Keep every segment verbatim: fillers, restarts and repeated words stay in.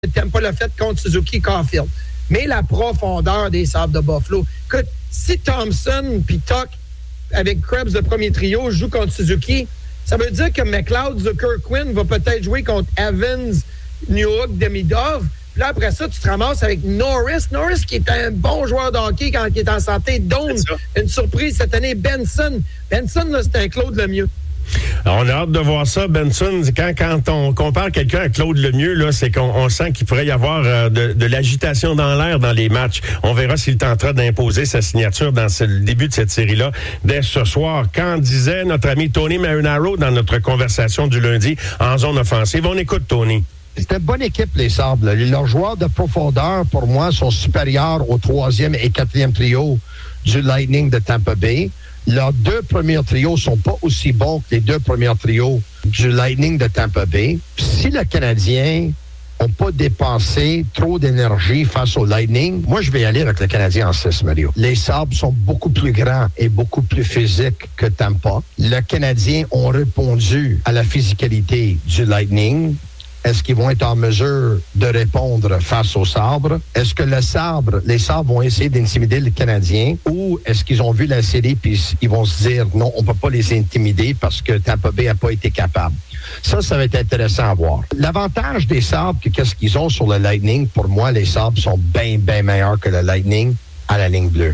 Tampa l'a fait contre Suzuki Caulfield. Mais la profondeur des Sabres de Buffalo. Écoute, si Thompson puis Tuck, avec Krebs de premier trio, joue contre Suzuki, ça veut dire que McLeod, Zucker, Quinn va peut-être jouer contre Evans, Newhook, Demidov. Puis là, après ça, tu te ramasses avec Norris. Norris qui est un bon joueur de hockey quand il est en santé. Donc, une surprise cette année, Benson. Benson, là, c'est un Claude Lemieux. Alors, on a hâte de voir ça, Benson. Quand, quand on compare quelqu'un à Claude Lemieux, là, c'est qu'on on sent qu'il pourrait y avoir euh, de, de l'agitation dans l'air dans les matchs. On verra s'il tentera d'imposer sa signature dans ce, le début de cette série-là dès ce soir. Qu'en disait notre ami Tony Marinaro dans notre conversation du lundi en zone offensive? On écoute Tony. C'est une bonne équipe, les Sabres. Leurs joueurs de profondeur, pour moi, sont supérieurs au troisième et quatrième trio du Lightning de Tampa Bay. Leurs deux premiers trios sont pas aussi bons que les deux premiers trios du Lightning de Tampa Bay. Si le Canadien n'ont pas dépensé trop d'énergie face au Lightning, moi, je vais aller avec le Canadien en six, Mario. Les Sabres sont beaucoup plus grands et beaucoup plus physiques que Tampa. Le Canadien ont répondu à la physicalité du Lightning. Est-ce qu'ils vont être en mesure de répondre face aux Sabres? Est-ce que le Sabre, les Sabres vont essayer d'intimider le Canadien? Ou est-ce qu'ils ont vu la série puis ils vont se dire non, on peut pas les intimider parce que Tampa Bay n'a pas été capable? Ça, ça va être intéressant à voir. L'avantage des Sabres, que qu'est-ce qu'ils ont sur le Lightning, pour moi, les Sabres sont bien, bien meilleurs que le Lightning à la ligne bleue.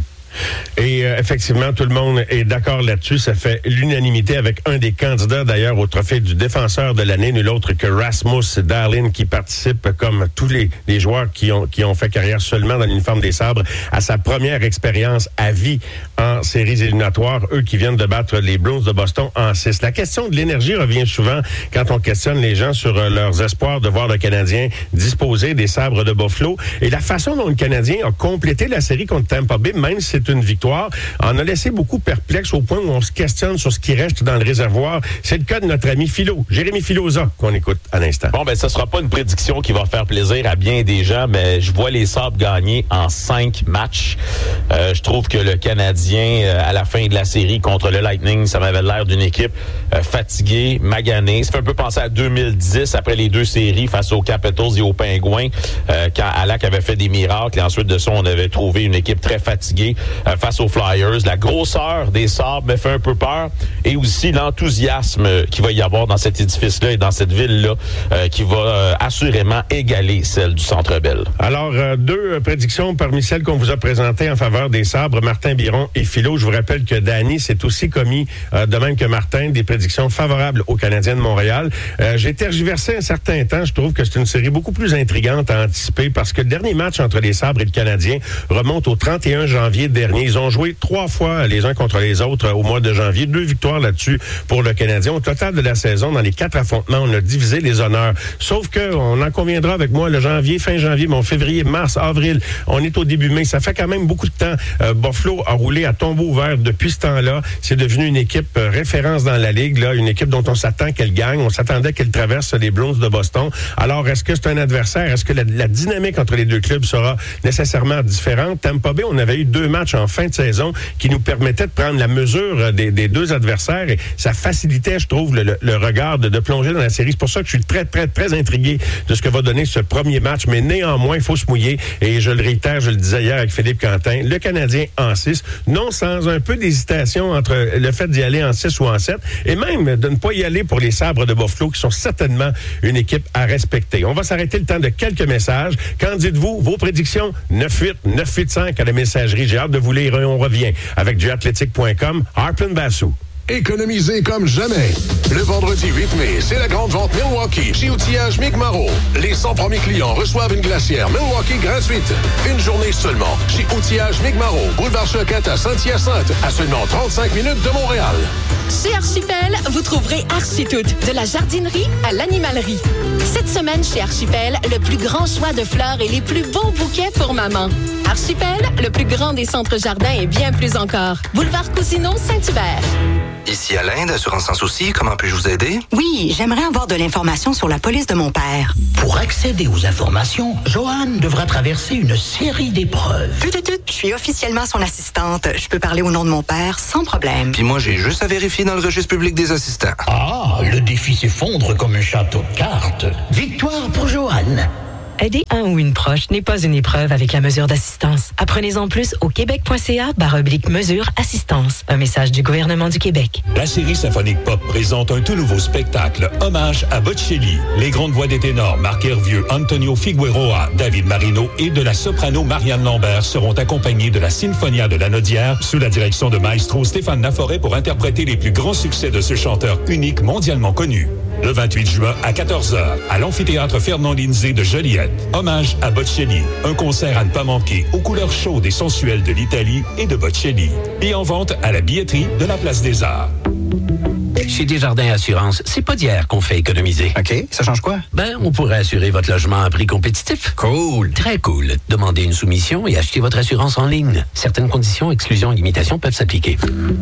Et euh, effectivement, tout le monde est d'accord là-dessus. Ça fait l'unanimité avec un des candidats, d'ailleurs, au trophée du défenseur de l'année, nul autre que Rasmus Dahlin, qui participe, comme tous les, les joueurs qui ont, qui ont fait carrière seulement dans l'uniforme des Sabres, à sa première expérience à vie en séries éliminatoires, eux qui viennent de battre les Bruins de Boston en six. La question de l'énergie revient souvent quand on questionne les gens sur euh, leurs espoirs de voir le Canadien disposer des Sabres de Buffalo. Et la façon dont le Canadien a complété la série contre Tampa Bay, même si c'est une victoire, en a laissé beaucoup perplexe au point où on se questionne sur ce qui reste dans le réservoir. C'est le cas de notre ami Philo, Jérémy Filosa, qu'on écoute à l'instant. Bon, ben, ce sera pas une prédiction qui va faire plaisir à bien des gens, mais je vois les Sabres gagner en cinq matchs. Euh, je trouve que le Canadien, euh, à la fin de la série contre le Lightning, ça m'avait l'air d'une équipe euh, fatiguée, maganée. Ça fait un peu penser à deux mille dix, après les deux séries face aux Capitals et aux Pingouins, euh, quand Alak avait fait des miracles, et ensuite de ça, on avait trouvé une équipe très fatiguée euh, face aux Flyers. La grosseur des Sabres me fait un peu peur, et aussi l'enthousiasme qu'il va y avoir dans cet édifice-là et dans cette ville-là, euh, qui va euh, assurément égaler celle du Centre Bell. Alors, euh, deux euh, prédictions parmi celles qu'on vous a présentées en faveur des Sabres, Martin Biron et Philo. Je vous rappelle que Danny s'est aussi commis, euh, de même que Martin, des prédictions favorables aux Canadiens de Montréal. Euh, j'ai tergiversé un certain temps. Je trouve que c'est une série beaucoup plus intrigante à anticiper parce que le dernier match entre les Sabres et le Canadien remonte au trente et un janvier dernier. Ils ont joué trois fois les uns contre les autres au mois de janvier. Deux victoires là-dessus pour le Canadien. Au total de la saison, dans les quatre affrontements, on a divisé les honneurs. Sauf que, on en conviendra avec moi, le janvier, fin janvier, mon février, mars, avril, on est au début mai. Ça fait quand même beaucoup de temps. Euh, Buffalo a roulé à tombeau ouvert depuis ce temps-là. C'est devenu une équipe euh, référence dans la Ligue, là, une équipe dont on s'attend qu'elle gagne. On s'attendait qu'elle traverse les Bruins de Boston. Alors, est-ce que c'est un adversaire? Est-ce que la, la dynamique entre les deux clubs sera nécessairement différente? Tampa Bay, on avait eu deux matchs en fin de saison qui nous permettaient de prendre la mesure des, des deux adversaires et ça facilitait, je trouve, le, le, le regard de, de plonger dans la série. C'est pour ça que je suis très, très, très intrigué de ce que va donner ce premier match. Mais néanmoins, il faut se mouiller. Et je le réitère, je le disais hier avec Philippe Quentin, le Canadien en six, non sans un peu d'hésitation entre le fait d'y aller en six ou en sept, et même de ne pas y aller pour les Sabres de Buffalo, qui sont certainement une équipe à respecter. On va s'arrêter le temps de quelques messages. Qu'en dites-vous? Vos prédictions? neuf huit neuf huit cinq à la messagerie. J'ai hâte de vous lire et on revient avec du athletic point com. Harpen Bassou. Économiser comme jamais. Le vendredi huit mai, c'est la grande vente Milwaukee chez Outillage Mi'kmaq. Les cent premiers clients reçoivent une glacière Milwaukee gratuite. Une journée seulement chez Outillage Mi'kmaq, boulevard Choquette à Saint-Hyacinthe, à seulement trente-cinq minutes de Montréal. Chez Archipel, vous trouverez Architoute, de la jardinerie à l'animalerie. Cette semaine, chez Archipel, le plus grand choix de fleurs et les plus beaux bouquets pour maman. Archipel, le plus grand des centres jardins et bien plus encore. Boulevard Cousineau, Saint-Hubert. Ici Alain d'Assurance Sans Souci, comment puis-je vous aider? Oui, j'aimerais avoir de l'information sur la police de mon père. Pour accéder aux informations, Joanne devra traverser une série d'épreuves. Tut, tut, tut. Je suis officiellement son assistante. Je peux parler au nom de mon père sans problème. Puis moi, j'ai juste à vérifier dans le registre public des assistants. Ah, le défi s'effondre comme un château de cartes. Victoire pour Joanne. Aider un ou une proche n'est pas une épreuve avec la mesure d'assistance. Apprenez-en plus au québec.ca barre oblique mesure assistance. Un message du gouvernement du Québec. La série Symphonique Pop présente un tout nouveau spectacle, hommage à Bocelli. Les grandes voix des ténors Marc Hervieux, Antonio Figueroa, David Marino et de la soprano Marianne Lambert seront accompagnés de la Sinfonia de la Nodière sous la direction de maestro Stéphane Laforêt pour interpréter les plus grands succès de ce chanteur unique mondialement connu. Le vingt-huit juin à quatorze heures à l'amphithéâtre Fernand Lindsay de Joliette. Hommage à Bocelli. Un concert à ne pas manquer aux couleurs chaudes et sensuelles de l'Italie et de Bocelli. Et en vente à la billetterie de la Place des Arts. Chez Desjardins Assurance, c'est pas d'hier qu'on fait économiser. OK. Ça change quoi? Ben, on pourrait assurer votre logement à prix compétitif. Cool. Très cool. Demandez une soumission et achetez votre assurance en ligne. Certaines conditions, exclusions et limitations peuvent s'appliquer.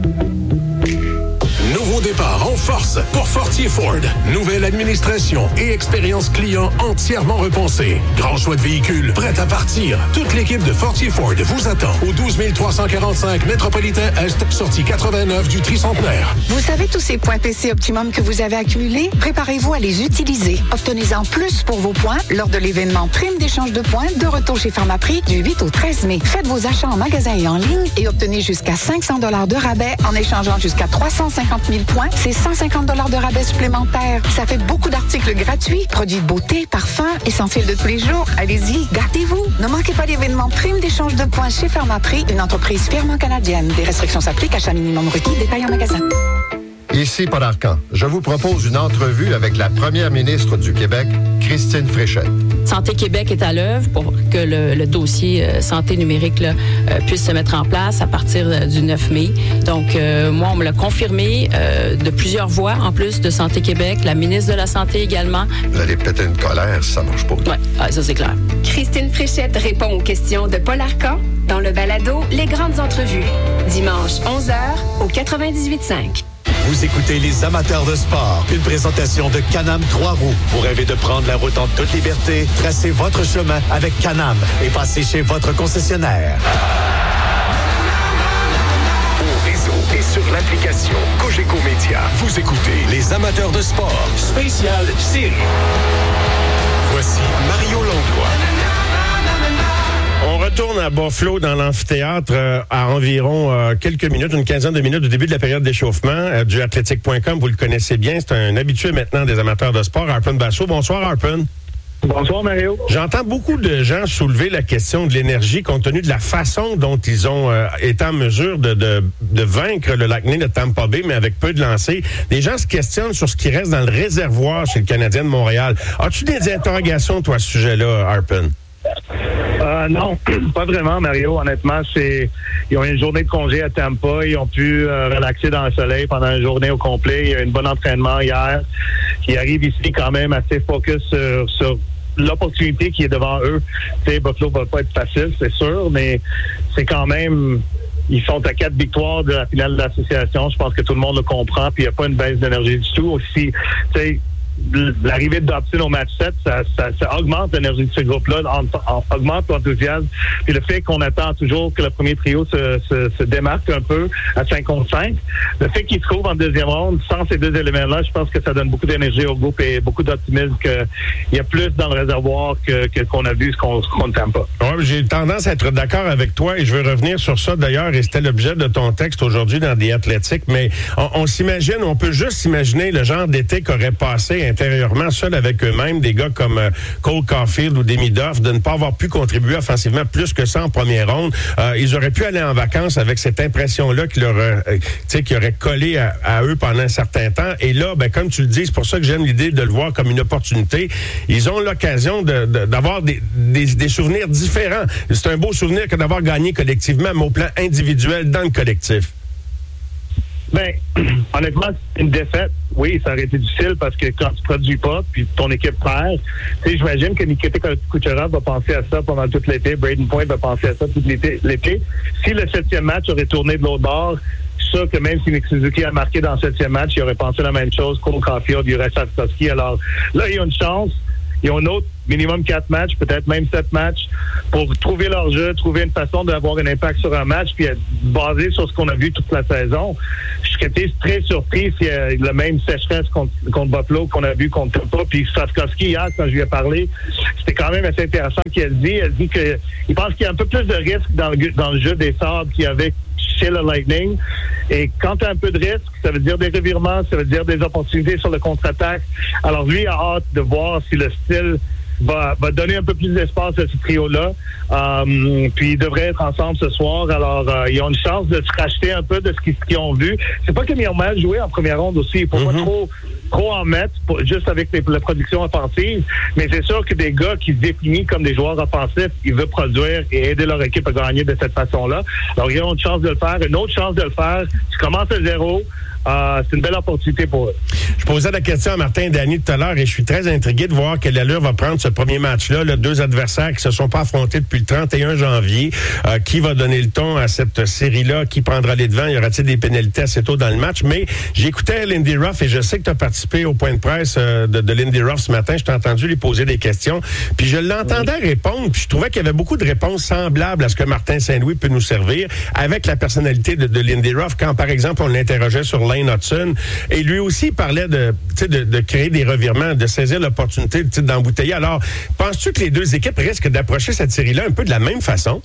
Nouveau départ en force pour Fortier Ford. Nouvelle administration et expérience client entièrement repensée. Grand choix de véhicules prêts à partir. Toute l'équipe de Fortier Ford vous attend au douze mille trois cent quarante-cinq Métropolitain Est, sortie quatre-vingt-neuf du Tricentenaire. Vous savez tous ces points P C Optimum que vous avez accumulés? Préparez-vous à les utiliser. Obtenez-en plus pour vos points lors de l'événement Prime d'échange de points de retour chez Pharmaprix du huit au treize mai. Faites vos achats en magasin et en ligne et obtenez jusqu'à cinq cents dollars de rabais en échangeant jusqu'à trois cent cinquante mille points. C'est cent cinquante dollars de rabais supplémentaires. Ça fait beaucoup d'articles gratuits, produits de beauté, parfums, essentiels de tous les jours. Allez-y, gâtez-vous. Ne manquez pas l'événement Prime d'échange de points chez Pharmaprix, une entreprise fièrement canadienne. Des restrictions s'appliquent, achat minimum requis, détail en magasin. Ici Paul Arcan. Je vous propose une entrevue avec la première ministre du Québec, Christine Fréchette. Santé Québec est à l'œuvre pour que le, le dossier euh, santé numérique là, euh, puisse se mettre en place à partir euh, du neuf mai. Donc, euh, moi, on me l'a confirmé euh, de plusieurs voix, en plus de Santé Québec, la ministre de la Santé également. Vous allez péter une colère, ça marche pas. Oui, ah, ça c'est clair. Christine Fréchette répond aux questions de Paul Arcan dans le balado Les Grandes Entrevues. Dimanche, onze heures, au quatre-vingt-dix-huit cinq. Vous écoutez Les Amateurs de Sport, une présentation de Can-Am Trois-Roues. Vous rêvez de prendre la route en toute liberté? Tracez votre chemin avec Can-Am et passez chez votre concessionnaire. Au réseau et sur l'application Cogeco Média, vous écoutez Les Amateurs de Sport, spécial série. Voici Mario Langlois. On retourne à Buffalo dans l'amphithéâtre euh, à environ euh, quelques minutes, une quinzaine de minutes au début de la période d'échauffement euh, du athlétique point com. Vous le connaissez bien, c'est un habitué maintenant des amateurs de sport. Harpen Basso. Bonsoir, Harpen. Bonsoir, Mario. J'entends beaucoup de gens soulever la question de l'énergie compte tenu de la façon dont ils ont euh, été en mesure de, de, de vaincre le Lightning de Tampa Bay, mais avec peu de lancers. Les gens se questionnent sur ce qui reste dans le réservoir chez le Canadien de Montréal. As-tu des interrogations, toi, à ce sujet-là, Harpen? Euh, non, pas vraiment, Mario. Honnêtement, c'est ils ont eu une journée de congé à Tampa. Ils ont pu euh, relaxer dans le soleil pendant une journée au complet. Il y a eu un bon entraînement hier. Ils arrivent ici quand même assez focus sur, sur l'opportunité qui est devant eux. Tu sais, Buffalo va pas être facile, c'est sûr, mais c'est quand même... Ils sont à quatre victoires de la finale de l'association. Je pense que tout le monde le comprend. Puis il n'y a pas une baisse d'énergie du tout. Aussi, tu sais... L'arrivée de Dobson au match sept, ça, ça, ça augmente l'énergie de ce groupe-là, en, en, augmente l'enthousiasme. Puis le fait qu'on attend toujours que le premier trio se, se, se démarque un peu à cinq contre cinq, le fait qu'il se trouve en deuxième ronde, sans ces deux éléments-là, je pense que ça donne beaucoup d'énergie au groupe et beaucoup d'optimisme qu'il y a plus dans le réservoir que, que qu'on a vu ce qu'on ne t'aime pas. Ouais, j'ai tendance à être d'accord avec toi et je veux revenir sur ça d'ailleurs, et c'était l'objet de ton texte aujourd'hui dans des athlétiques, mais on, on s'imagine, on peut juste s'imaginer le genre d'été qu'aurait passé intérieurement, seuls avec eux-mêmes, des gars comme euh, Cole Caulfield ou Demi Duff, de ne pas avoir pu contribuer offensivement plus que ça en première ronde. Euh, ils auraient pu aller en vacances avec cette impression-là qui leur, euh, tu sais, qui aurait collé à, à eux pendant un certain temps. Et là, ben, comme tu le dis, c'est pour ça que j'aime l'idée de le voir comme une opportunité. Ils ont l'occasion de, de, d'avoir des, des, des souvenirs différents. C'est un beau souvenir que d'avoir gagné collectivement, mais au plan individuel dans le collectif. Ben, honnêtement, c'est une défaite. Oui, ça aurait été difficile parce que quand tu produis pas, puis ton équipe perd, tu sais, j'imagine que Nikita Kucherov va penser à ça pendant tout l'été. Braden Point va penser à ça tout l'été. l'été. Si le septième match aurait tourné de l'autre bord, je suis sûr que même si Nick Suzuki a marqué dans le septième match, il aurait pensé la même chose. Cole Caulfield, il aurait Savskovski. Alors là, il y a une chance. Ils ont une autre minimum quatre matchs, peut-être même sept matchs, pour trouver leur jeu, trouver une façon d'avoir un impact sur un match, puis être basé sur ce qu'on a vu toute la saison. Je serais très surpris s'il y a le même sécheresse contre, contre Buffalo qu'on a vu contre Tampa. Puis Slavkovski, hier, quand je lui ai parlé, c'était quand même assez intéressant ce qu'elle dit. Elle dit qu'il pense qu'il y a un peu plus de risque dans le, dans le jeu des Sabres qu'il y avait chez le Lightning. Et quand tu as un peu de risque, ça veut dire des revirements, ça veut dire des opportunités sur le contre-attaque. Alors lui a hâte de voir si le style va, va donner un peu plus d'espace à ce trio-là. Um, puis ils devraient être ensemble ce soir. Alors, euh, ils ont une chance de se racheter un peu de ce qu'ils, ce qu'ils ont vu. C'est pas qu'ils ont mal joué en première ronde aussi. Il faut mm-hmm. pas trop, trop en mettre, pour, juste avec les, la production offensive. Mais c'est sûr que des gars qui se définissent comme des joueurs offensifs, ils veulent produire et aider leur équipe à gagner de cette façon-là. Alors, ils ont une chance de le faire. Une autre chance de le faire, tu commences à zéro. Euh, c'est une belle opportunité pour eux. Je posais la question à Martin Dany tout à l'heure et je suis très intrigué de voir quelle allure va prendre ce premier match-là. Là, deux adversaires qui se sont pas affrontés depuis le trente et un janvier. Euh, qui va donner le ton à cette série-là? Qui prendra les devants? Y aura-t-il des pénalités assez tôt dans le match? Mais j'écoutais Lindy Ruff et je sais que tu as participé au point de presse euh, de, de Lindy Ruff ce matin. Je t'ai entendu lui poser des questions. Puis je l'entendais oui. répondre. Puis je trouvais qu'il y avait beaucoup de réponses semblables à ce que Martin Saint-Louis peut nous servir avec la personnalité de, de Lindy Ruff. Quand, par exemple, on l'interrogeait sur Lane Hudson. Et lui aussi parlait de, de, de créer des revirements, de saisir l'opportunité d'embouteiller. Alors, penses-tu que les deux équipes risquent d'approcher cette série-là un peu de la même façon?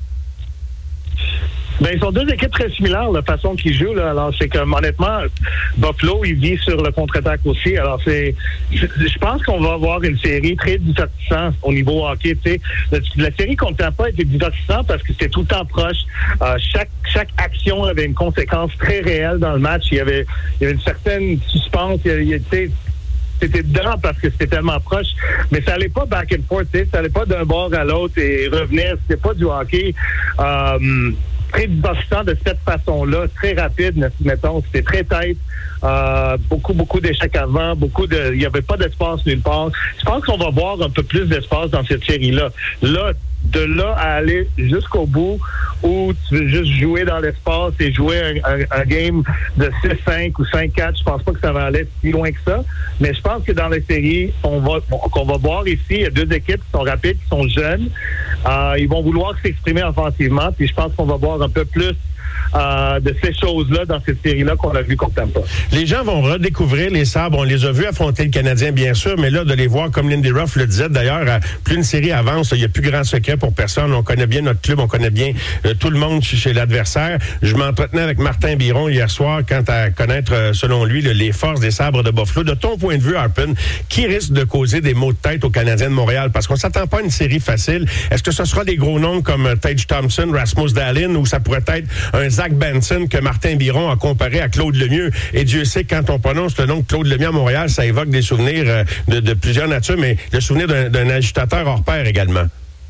Ben, ils sont deux équipes très similaires, la façon qu'ils jouent, là. Alors, c'est comme, honnêtement, Buffalo, il vit sur le contre-attaque aussi. Alors, c'est, je pense qu'on va avoir une série très divertissante au niveau hockey, tu sais. La, la série contre Tampa était divertissante parce que c'était tout le temps proche. Euh, chaque, chaque action avait une conséquence très réelle dans le match. Il y avait, il y avait une certaine suspense, il y avait, c'était dedans parce que c'était tellement proche, mais ça allait pas back and forth, ça allait pas d'un bord à l'autre et revenir, c'était pas du hockey. Euh, très divertissant de cette façon-là, très rapide, mettons, c'était très tête, euh, beaucoup, beaucoup d'échecs avant, beaucoup de, il n'y avait pas d'espace nulle part. Je pense qu'on va voir un peu plus d'espace dans cette série-là. Là, de là à aller jusqu'au bout où tu veux juste jouer dans l'espace et jouer un, un, un game de six cinq ou cinq quatre, je pense pas que ça va aller si loin que ça. Mais je pense que dans les séries, on va, qu'on va voir ici, il y a deux équipes qui sont rapides, qui sont jeunes. Euh, ils vont vouloir s'exprimer offensivement, puis je pense qu'on va voir un peu plus Euh, de ces choses-là dans cette série-là qu'on a vu contre Tampa. Les gens vont redécouvrir les Sabres. On les a vus affronter le Canadien, bien sûr, mais là, de les voir, comme Lindy Ruff le disait, d'ailleurs, plus une série avance, il n'y a plus grand secret pour personne. On connaît bien notre club, on connaît bien euh, tout le monde chez, chez l'adversaire. Je m'entretenais avec Martin Biron hier soir quant à connaître, euh, selon lui, le, les forces des Sabres de Buffalo. De ton point de vue, Harpen, qui risque de causer des maux de tête aux Canadiens de Montréal? Parce qu'on ne s'attend pas à une série facile. Est-ce que ce sera des gros noms comme Tage Thompson, Rasmus Dahlin, ou ça pourrait être un Zach Benson que Martin Biron a comparé à Claude Lemieux? Et Dieu sait que quand on prononce le nom de Claude Lemieux à Montréal, ça évoque des souvenirs euh, de, de plusieurs natures, mais le souvenir d'un, d'un agitateur hors pair également.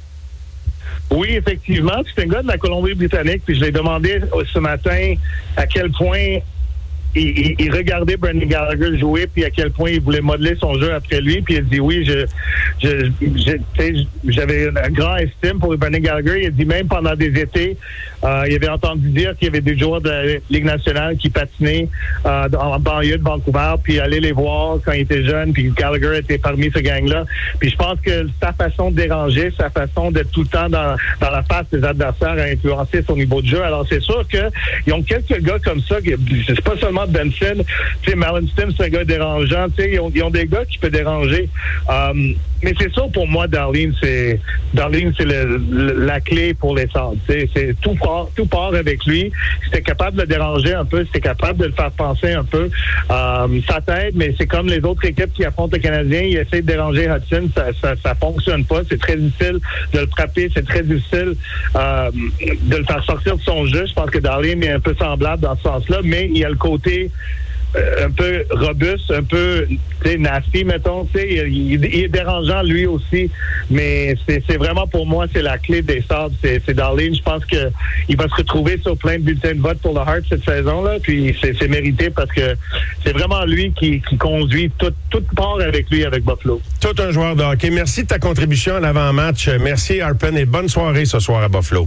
Oui, effectivement. C'est un gars de la Colombie-Britannique, puis je l'ai demandé ce matin à quel point il, il, il regardait Brendan Gallagher jouer, puis à quel point il voulait modeler son jeu après lui, puis il a dit oui, je, je, je j'avais un grand estime pour Brendan Gallagher. Il a dit même pendant des étés, euh, il avait entendu dire qu'il y avait des joueurs de la Ligue nationale qui patinaient euh, en banlieue de Vancouver, puis aller les voir quand il était jeune, puis Gallagher était parmi ce gang-là. Puis je pense que sa façon de déranger, sa façon d'être tout le temps dans, dans la face des adversaires a influencé son niveau de jeu. Alors c'est sûr qu'ils ont quelques gars comme ça, c'est pas seulement Benson, tu sais, Malmsteen, c'est un gars dérangeant, tu sais, ils ont, ils ont des gars qui peuvent déranger. Um, mais c'est sûr pour moi, Darlene, c'est Darlene, c'est le, le, la clé pour les Sabres. C'est tout part, tout part avec lui. C'était capable de le déranger un peu, c'était capable de le faire penser un peu. Um, ça t'aide, mais c'est comme les autres équipes qui affrontent le Canadien, ils essaient de déranger Hudson, ça, ça, ça fonctionne pas. C'est très difficile de le frapper, c'est très difficile um, de le faire sortir de son jeu. Je pense que Darlene est un peu semblable dans ce sens-là, mais il y a le côté Euh, un peu robuste, un peu, tu sais, nasty, mettons, tu sais, il, il est dérangeant lui aussi, mais c'est, c'est vraiment pour moi, c'est la clé des Sabres, c'est, c'est Darlene. Je pense que il va se retrouver sur plein de bulletins de vote pour le Hart cette saison-là, puis c'est, c'est mérité parce que c'est vraiment lui qui, qui conduit tout, tout part avec lui, avec Buffalo. Tout un joueur de hockey. Merci de ta contribution à l'avant-match. Merci, Harpen, et bonne soirée ce soir à Buffalo.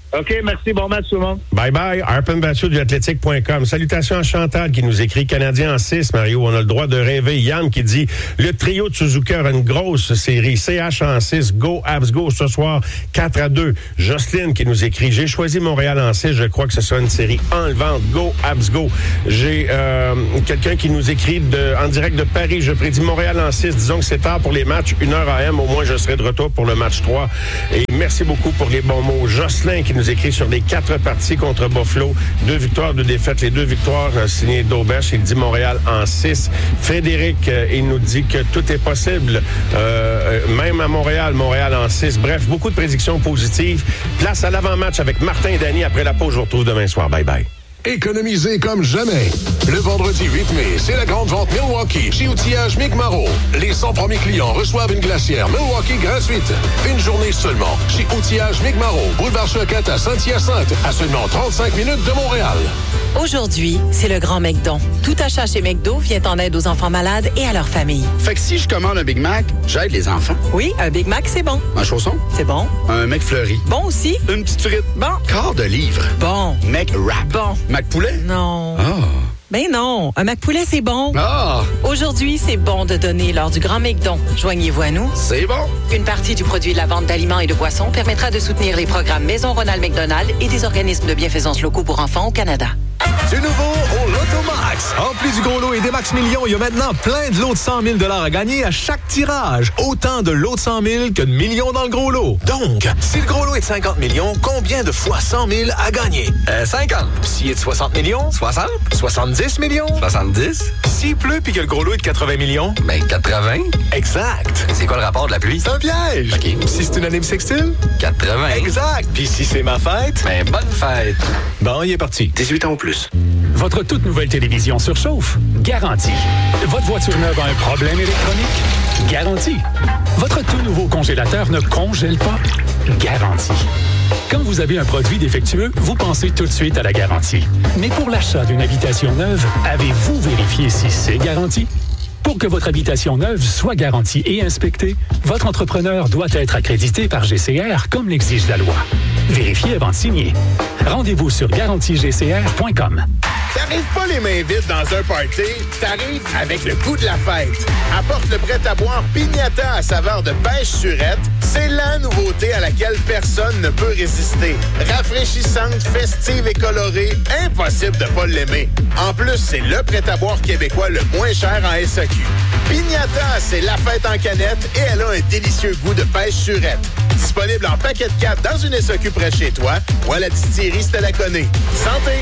OK, merci. Bon match, tout le monde. Bye bye. Arpen Batio du athlétique point com. Salutations à Chantal qui nous écrit Canadien en six. Mario, on a le droit de rêver. Yann qui dit le trio de Suzuki aura une grosse série. C H en six. Go, Abs, go ce soir. quatre à deux. Jocelyne qui nous écrit j'ai choisi Montréal en six. Je crois que ce sera une série enlevante. Go, Abs, go. J'ai euh, quelqu'un qui nous écrit de, en direct de Paris. Je prédis Montréal en six. Disons que c'est tard pour les matchs. Une heure A M. Au moins, je serai de retour pour le match trois. Et merci beaucoup pour les bons mots. Jocelyn qui nous écrit sur les quatre parties contre Buffalo. Deux victoires, deux défaites. Les deux victoires euh, signées d'Auberge. Il dit Montréal en six. Frédéric, euh, il nous dit que tout est possible. Euh, même à Montréal, Montréal en six. Bref, beaucoup de prédictions positives. Place à l'avant-match avec Martin et Dany. Après la pause, je vous retrouve demain soir. Bye bye. Économiser comme jamais. Le vendredi huit mai, c'est la grande vente Milwaukee chez Outillage Mick Marot. Les cent premiers clients reçoivent une glacière Milwaukee gratuite. Une journée seulement chez Outillage Mick Marot, boulevard Choquette à Saint-Hyacinthe, à seulement trente-cinq minutes de Montréal. Aujourd'hui, c'est le grand McDon. Tout achat chez McDo vient en aide aux enfants malades et à leurs familles. Fait que si je commande un Big Mac, j'aide les enfants. Oui, un Big Mac, c'est bon. Un chausson? C'est bon. Un McFlurry? Bon aussi. Une petite frite? Bon. Quart de livre? Bon. McWrap? Bon. McPoulet? Non. Ah. Ben non, un McPoulet, c'est bon. Ah! Aujourd'hui, c'est bon de donner lors du Grand McDon. Joignez-vous à nous. C'est bon. Une partie du produit de la vente d'aliments et de boissons permettra de soutenir les programmes Maison Ronald McDonald et des organismes de bienfaisance locaux pour enfants au Canada. Du nouveau au Lotomax. En plus du gros lot et des max millions, il y a maintenant plein de lots de cent mille dollars à gagner à chaque tirage. Autant de lots de cent mille que de millions dans le gros lot. Donc, si le gros lot est de cinquante millions, combien de fois cent mille à gagner? Euh, cinquante. S'il est de soixante millions? soixante. soixante-dix millions? soixante-dix. S'il pleut puis que le gros lot est de quatre-vingts millions? Ben, quatre-vingts. Exact. C'est quoi le rapport de la pluie? C'est un piège. OK. Si c'est une année bissextile? quatre-vingts. Exact. Puis si c'est ma fête? Ben, bonne fête. Bon, il est parti. dix-huit ans ou plus. Votre toute nouvelle télévision surchauffe? Garantie. Votre voiture neuve a un problème électronique? Garantie. Votre tout nouveau congélateur ne congèle pas? Garantie. Quand vous avez un produit défectueux, vous pensez tout de suite à la garantie. Mais pour l'achat d'une habitation neuve, avez-vous vérifié si c'est garanti? Pour que votre habitation neuve soit garantie et inspectée, votre entrepreneur doit être accrédité par G C R comme l'exige la loi. Vérifiez avant de signer. Rendez-vous sur garantie g c r point com. T'arrives pas les mains vides dans un party, t'arrives avec le goût de la fête. Apporte le prêt-à-boire Pignata à saveur de pêche surette. C'est la nouveauté à laquelle personne ne peut résister. Rafraîchissante, festive et colorée, impossible de pas l'aimer. En plus, c'est le prêt-à-boire québécois le moins cher en S A Q. Pignata, c'est la fête en canette et elle a un délicieux goût de pêche surette. Disponible en paquet de quatre dans une S A Q près de chez toi ou à la distillerie Stella-Conné. Santé!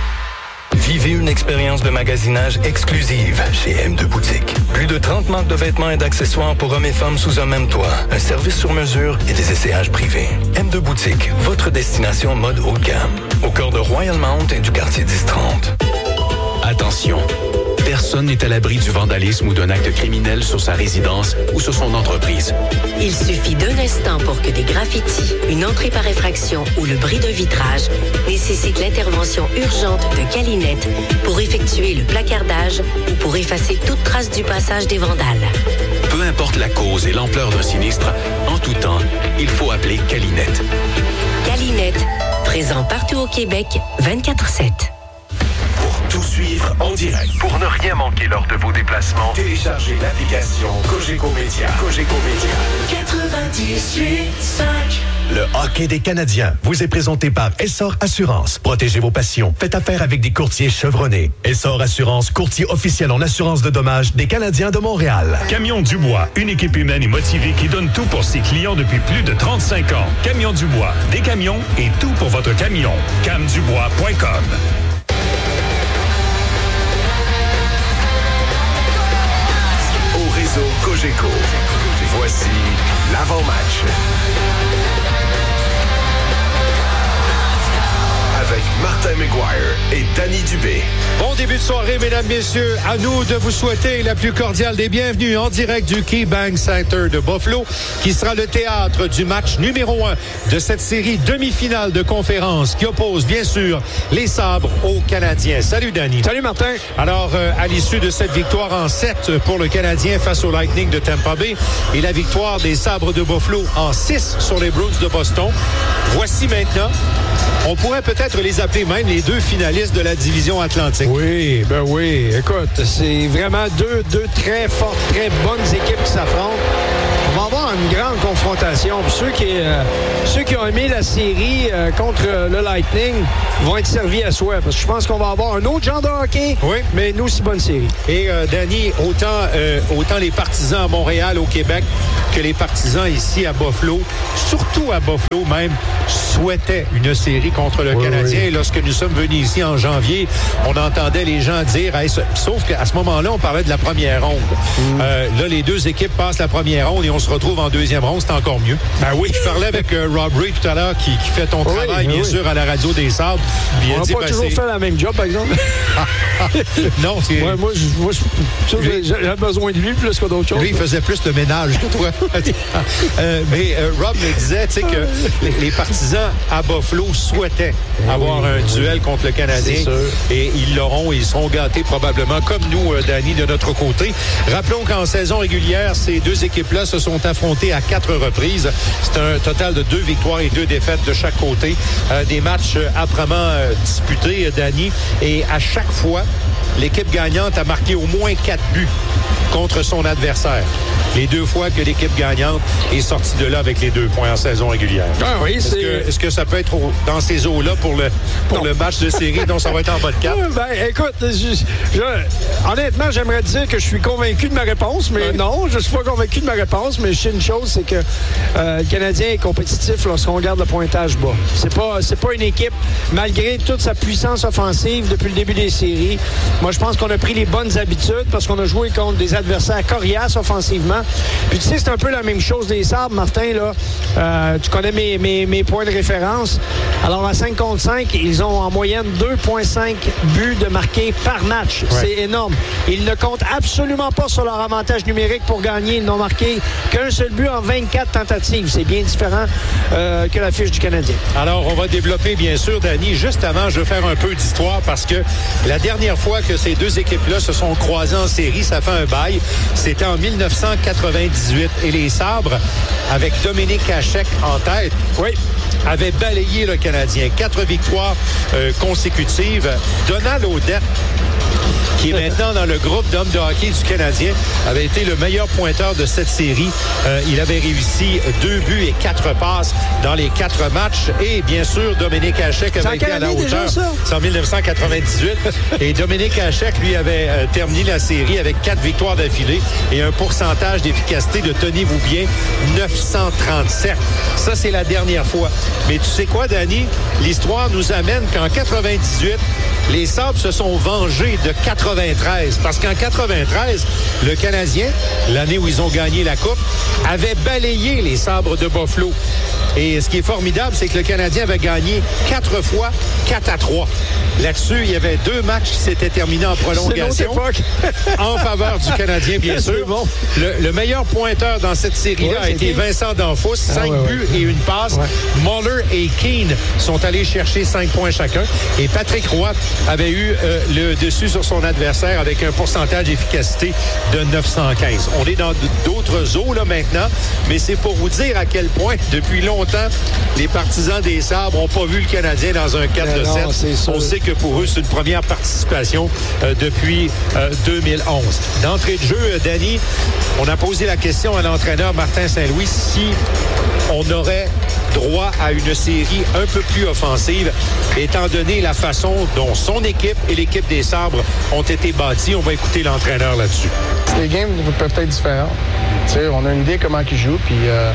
Vivez une expérience de magasinage exclusive chez M deux Boutique. Plus de trente marques de vêtements et d'accessoires pour hommes et femmes sous un même toit. Un service sur mesure et des essayages privés. M deux Boutique, votre destination mode haut de gamme. Au cœur de Royal Mount et du quartier dix trente. Attention, personne n'est à l'abri du vandalisme ou d'un acte criminel sur sa résidence ou sur son entreprise. Il suffit d'un instant pour que des graffitis, une entrée par effraction ou le bris d'un vitrage nécessitent l'intervention urgente de Calinette pour effectuer le placardage ou pour effacer toute trace du passage des vandales. Peu importe la cause et l'ampleur d'un sinistre, en tout temps, il faut appeler Calinette. Calinette, présent partout au Québec, vingt-quatre sept. Tout suivre en direct. Pour ne rien manquer lors de vos déplacements, téléchargez l'application Cogeco Média. Cogeco Média. quatre-vingt-dix-huit cinq. Le hockey des Canadiens vous est présenté par Essor Assurance. Protégez vos passions. Faites affaire avec des courtiers chevronnés. Essor Assurance, courtier officiel en assurance de dommages des Canadiens de Montréal. Camion Dubois, une équipe humaine et motivée qui donne tout pour ses clients depuis plus de trente-cinq ans. Camion Dubois, des camions et tout pour votre camion. cam dubois point com. Réseau Cogeco. Voici l'avant-match. Avec Martin McGuire et Danny Dubé. Bon début début de soirée, mesdames, messieurs. À nous de vous souhaiter la plus cordiale des bienvenues en direct du KeyBank Center de Buffalo, qui sera le théâtre du match numéro un de cette série demi-finale de conférence qui oppose, bien sûr, les Sabres aux Canadiens. Salut, Danny. Salut, Martin. Alors, euh, à l'issue de cette victoire en sept pour le Canadien face au Lightning de Tampa Bay et la victoire des Sabres de Buffalo en six sur les Bruins de Boston, voici maintenant... On pourrait peut-être les appeler même les deux finalistes de la division Atlantique. Oui, ben oui. Écoute, c'est vraiment deux, deux très fortes, très bonnes équipes qui s'affrontent. On va avoir une grande confrontation. Puis ceux qui, euh, ceux qui ont aimé la série euh, contre euh, le Lightning vont être servis à soi. Parce que je pense qu'on va avoir un autre genre de hockey, oui. mais une aussi bonne série. Et euh, Danny, autant, euh, autant les partisans à Montréal, au Québec, que les partisans ici à Buffalo, surtout à Buffalo même, souhaitaient une série contre le oui, Canadien. Oui. Et lorsque nous sommes venus ici en janvier, on entendait les gens dire, hey, sauf qu'à ce moment-là, on parlait de la première ronde. Mm. Euh, là, les deux équipes passent la première ronde et on se retrouve en deuxième ronde, c'est encore mieux. Ben oui. Je parlais avec euh, Rob Ray tout à l'heure qui, qui fait ton oui, travail, bien oui. sûr, à la radio des Sabres. Puis on n'a pas ben, toujours c'est... fait la même job, par exemple. Non, c'est... Ouais, moi, je, moi je, lui... j'ai besoin de lui plus que d'autres choses. Lui, il faisait plus de ménage que toi. euh, mais euh, Rob me disait, tu sais, que les, les partisans à Buffalo souhaitaient oui, avoir oui, un oui. duel contre le Canadien. Et ils l'auront et ils seront gâtés probablement, comme nous, euh, Danny, de notre côté. Rappelons qu'en saison régulière, ces deux équipes-là se sont affrontées à quatre reprises. C'est un total de deux victoires et deux défaites de chaque côté. Euh, des matchs âprement euh, disputés, Danny. Et à chaque fois, l'équipe gagnante a marqué au moins quatre buts contre son adversaire. Les deux fois que l'équipe gagnante est sortie de là avec les deux points en saison régulière. Ah oui, est-ce c'est... Que, est-ce que ça peut être au, dans ces eaux-là pour le, pour le match de série dont ça va être en podcast? Ben, écoute, je, je, honnêtement, j'aimerais dire que je suis convaincu de ma réponse, mais oui. non, je ne suis pas convaincu de ma réponse, mais je sais une chose, c'est que euh, le Canadien est compétitif lorsqu'on regarde le pointage bas. C'est pas, c'est pas une équipe, malgré toute sa puissance offensive depuis le début des séries. Moi, je pense qu'on a pris les bonnes habitudes parce qu'on a joué contre des adversaires coriaces offensivement. Puis tu sais, c'est un peu la même chose des Sabres, Martin, là. Euh, tu connais mes, mes, mes points de référence. Alors, à cinq contre cinq, ils ont en moyenne deux virgule cinq buts de marqués par match. Ouais. C'est énorme. Ils ne comptent absolument pas sur leur avantage numérique pour gagner. Ils n'ont marqué qu'un seul but en vingt-quatre tentatives. C'est bien différent euh, que la fiche du Canadien. Alors, on va développer, bien sûr, Danny. Juste avant, je vais faire un peu d'histoire parce que la dernière fois que ces deux équipes-là se sont croisées en série, ça fait un bail. C'était en dix-neuf cent quatre-vingt-dix-huit. Et les Sabres, avec Dominique Hachek en tête, oui, avaient balayé le Canadien. Quatre victoires euh, consécutives. Donald Audette, qui est maintenant dans le groupe d'hommes de hockey du Canadien, avait été le meilleur pointeur de cette série. Euh, il avait réussi deux buts et quatre passes dans les quatre matchs. Et bien sûr, Dominique Hachek avait été à la hauteur. C'est en dix-neuf cent quatre-vingt-dix-huit. Et Dominique Hachek, lui, avait euh, terminé la série avec quatre victoires d'affilée et un pourcentage d'efficacité de, tenez-vous bien, neuf cent trente-sept. Ça, c'est la dernière fois. Mais tu sais quoi, Danny? L'histoire nous amène qu'en quatre-vingt-dix-huit, les Sabres se sont vengés de quatre-vingt-treize. Parce qu'en quatre-vingt-treize, le Canadien, l'année où ils ont gagné la Coupe, avait balayé les Sabres de Buffalo. Et ce qui est formidable, c'est que le Canadien avait gagné quatre fois, quatre à trois. Là-dessus, il y avait deux matchs qui s'étaient terminés en prolongation en faveur du Canadien, bien sûr. Bon. Le, le meilleur pointeur dans cette série-là ouais, a été Vincent Danfous, cinq ah, ouais, buts ouais. et une passe. Ouais. Muller et Keane sont allés chercher cinq points chacun. Et Patrick Roy avait eu euh, le dessus sur son adversaire avec un pourcentage d'efficacité de neuf cent quinze. On est dans d'autres eaux là maintenant, mais c'est pour vous dire à quel point, depuis longtemps, les partisans des Sabres n'ont pas vu le Canadien dans un quatre de sept. On sait que pour eux, c'est une première participation euh, depuis euh, deux mille onze. D'entrée de jeu, euh, Danny, on a posé la question à l'entraîneur Martin Saint-Louis si on aurait droit à une série un peu plus offensive, étant donné la façon dont son équipe et l'équipe des Sabres ont été bâtis. On va écouter l'entraîneur là-dessus. Les games peuvent être différents. T'sais, on a une idée comment ils jouent, puis euh,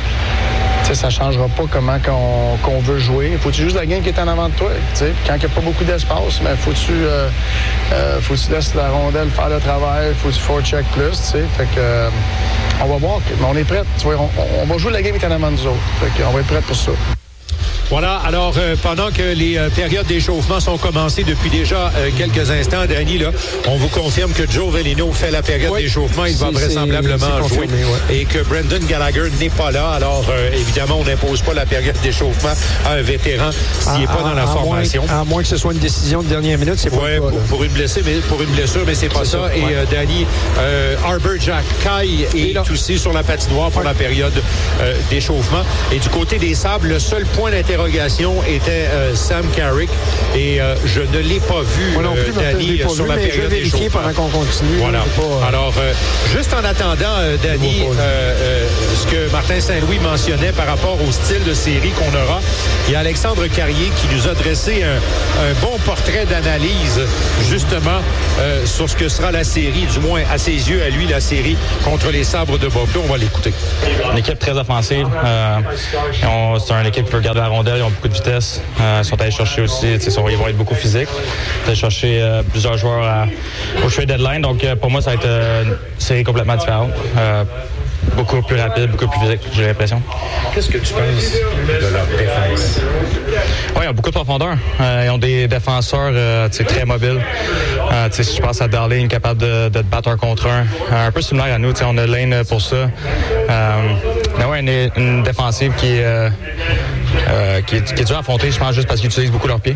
ça ne changera pas comment qu'on, qu'on veut jouer. Faut-tu juste la game qui est en avant de toi? T'sais? Quand il n'y a pas beaucoup d'espace, mais faut-tu euh, euh, faut tu laisses la rondelle faire le travail, faut tu forecheck plus. T'sais? Fait que euh, on va voir, mais on est prêts. On, on va jouer la game qui est en avant de nous autres. Fait que on va être prêts pour ça. Voilà, alors euh, pendant que les euh, périodes d'échauffement sont commencées depuis déjà euh, quelques instants, Danny, là, on vous confirme que Joe Veleno fait la période oui. d'échauffement. Il va vraisemblablement c'est, c'est jouer. Ouais. Et que Brendan Gallagher n'est pas là. Alors, euh, évidemment, on n'impose pas la période d'échauffement à un vétéran s'il n'est pas dans la à formation. Moins, à moins que ce soit une décision de dernière minute, c'est pas ouais, le cas. Pour, pour, une blessée, mais, pour une blessure, mais c'est pas c'est ça. ça. Et ouais. euh, Danny, euh, Arbor Jack Kai est là. Aussi sur la patinoire pour ouais. la période euh, d'échauffement. Et du côté des Sabres, le seul point d'interrogation était euh, Sam Carrick. Et euh, je ne l'ai pas vu, Moi non plus, euh, Danny, pas sur vu, la mais période je vais vérifier d'échauffement. Pendant qu'on continue. Voilà. Pas, euh... Alors, euh, juste en attendant, euh, Danny, euh, euh, ce que Martin Saint-Louis mentionnait par rapport au style de série qu'on aura, il y a Alexandre Carrier qui nous a dressé un, un bon portrait d'analyse, justement, euh, sur ce que sera la série, du moins à ses yeux, à lui, la série contre les Sabres de Buffalo. On va l'écouter. Une équipe très offensive. Euh, on, c'est une équipe qui peut garder la rondelle. Ils ont beaucoup de vitesse. Euh, ils sont allés chercher aussi, ils vont être beaucoup physiques. Ils ont allés chercher euh, plusieurs joueurs à, au trade deadline. Donc, euh, pour moi, ça va être euh, une série complètement différente. Euh, beaucoup plus rapide, beaucoup plus physique, j'ai l'impression. Qu'est-ce que tu penses de leur défense? Oui, ils ont beaucoup de profondeur. Euh, ils ont des défenseurs euh, très mobiles. Euh, si je pense à Darlene, capable de, de te battre un contre un. Euh, un peu similaire à nous, on a Lane pour ça. Euh, mais ouais, une, une défensive qui, euh, euh, qui, qui est dure à affronter, je pense, juste parce qu'ils utilisent beaucoup leurs pieds.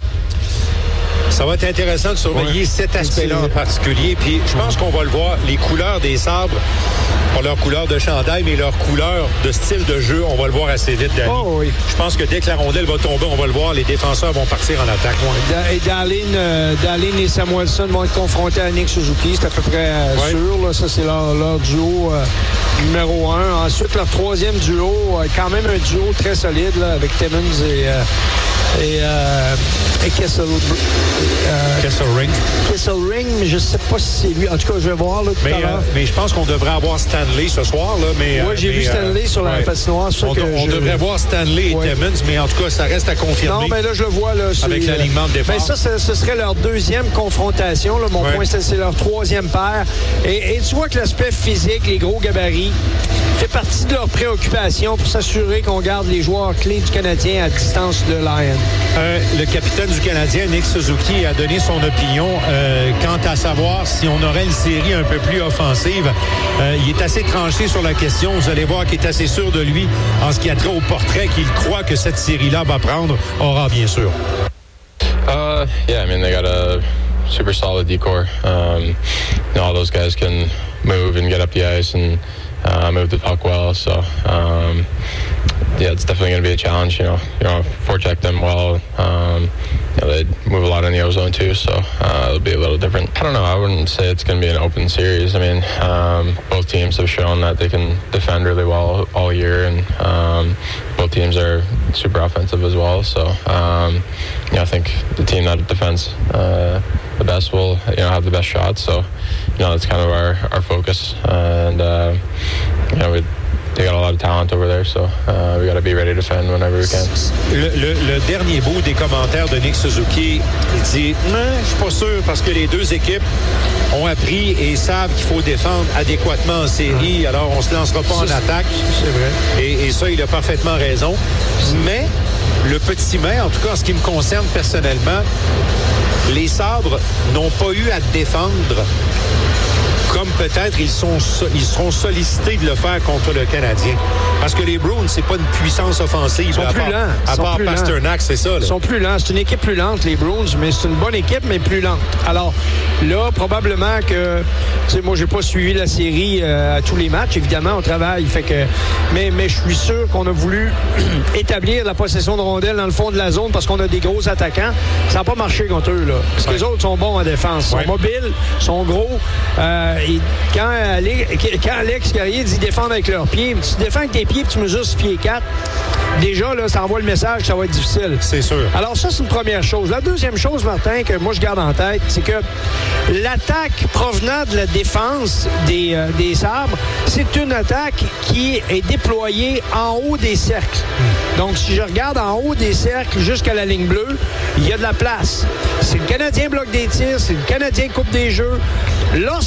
Ça va être intéressant de surveiller ouais. cet aspect-là en particulier. Puis je pense qu'on va le voir, les couleurs des Sabres, pas leur couleur de chandail, mais leur couleur de style de jeu, on va le voir assez vite, Danny. Oh, oui. Je pense que dès que la rondelle va tomber, on va le voir, les défenseurs vont partir en attaque. Ouais. Et Darlene, euh, Darlene et Samuelson vont être confrontés à Nick Suzuki, c'est à peu près euh, ouais. sûr. Là. Ça, c'est leur, leur duo euh, numéro un. Ensuite, leur troisième duo, euh, quand même un duo très solide là, avec Timmons et... Euh, Et, euh, et Kessel, euh, Kesselring. Kesselring, mais je ne sais pas si c'est lui. En tout cas, je vais voir là, tout mais, à l'heure. Euh, mais je pense qu'on devrait avoir Stanley ce soir. Là, mais, oui, j'ai mais, vu Stanley euh, sur la ouais. patinoire. On, que on je... devrait voir Stanley et ouais. Timmons, mais en tout cas, ça reste à confirmer. Non, mais là, je le vois. Là, avec euh, l'alignement de départ. Ben, ça, ça, ce serait leur deuxième confrontation. Là. Mon ouais. point, c'est, c'est leur troisième paire. Et, et tu vois que l'aspect physique, les gros gabarits, fait partie de leurs préoccupations pour s'assurer qu'on garde les joueurs clés du Canadien à distance de Lion. Euh, le capitaine du Canadien, Nick Suzuki, a donné son opinion euh, quant à savoir si on aurait une série un peu plus offensive. Euh, il est assez tranché sur la question. Vous allez voir qu'il est assez sûr de lui en ce qui a trait au portrait qu'il croit que cette série-là va prendre. Aura, bien sûr. Uh, yeah, I mean, they got a super solid decor. Um, you know, all those guys can move and get up the ice and uh, move the puck well. So, um, yeah, it's definitely going to be a challenge. You know, you know, forecheck them well. Um, you know, they move a lot in the ozone too, so uh, it'll be a little different. I don't know. I wouldn't say it's going to be an open series. I mean, um, both teams have shown that they can defend really well all year, and um, both teams are super offensive as well. So, um, you know, I think the team that defends uh, the best will, you know, have the best shots. So, you know, that's kind of our our focus, uh, and uh, you know, we. They got a lot of talent over there, so uh, we got to be ready to defend whenever we can. Le, le, le dernier bout des commentaires de Nick Suzuki, il dit « Non, je suis pas sûr parce que les deux équipes ont appris et savent qu'il faut défendre adéquatement en série, alors on se lancera pas en attaque. » C'est vrai. Et, et ça, il a parfaitement raison. Mais, le petit mais, en tout cas en ce qui me concerne personnellement, les Sabres n'ont pas eu à défendre comme peut-être ils, sont, ils seront sollicités de le faire contre le Canadien. Parce que les Bruins, c'est pas une puissance offensive. Ils sont à plus part, lents. À part Pasternak, c'est ça. Là. Ils sont plus lents. C'est une équipe plus lente, les Bruins, mais c'est une bonne équipe, mais plus lente. Alors, là, probablement que... Tu sais, moi, j'ai pas suivi la série euh, à tous les matchs, évidemment, au travail. Fait que, mais, mais je suis sûr qu'on a voulu établir la possession de rondelles dans le fond de la zone parce qu'on a des gros attaquants. Ça n'a pas marché contre eux, là. Parce que ouais. les autres sont bons en défense. Ils sont ouais. mobiles, sont gros. Euh, et quand, quand Alex Carrier dit défendre avec leurs pieds, tu défends avec tes pieds et tu mesures six pieds quatre, déjà, là, ça envoie le message que ça va être difficile. C'est sûr. Alors ça, c'est une première chose. La deuxième chose, Martin, que moi, je garde en tête, c'est que l'attaque provenant de la défense des, euh, des Sabres, c'est une attaque qui est déployée en haut des cercles. Mmh. Donc, si je regarde en haut des cercles jusqu'à la ligne bleue, il y a de la place. C'est le Canadien bloque des tirs, c'est le Canadien coupe des jeux. Lorsque les défenseurs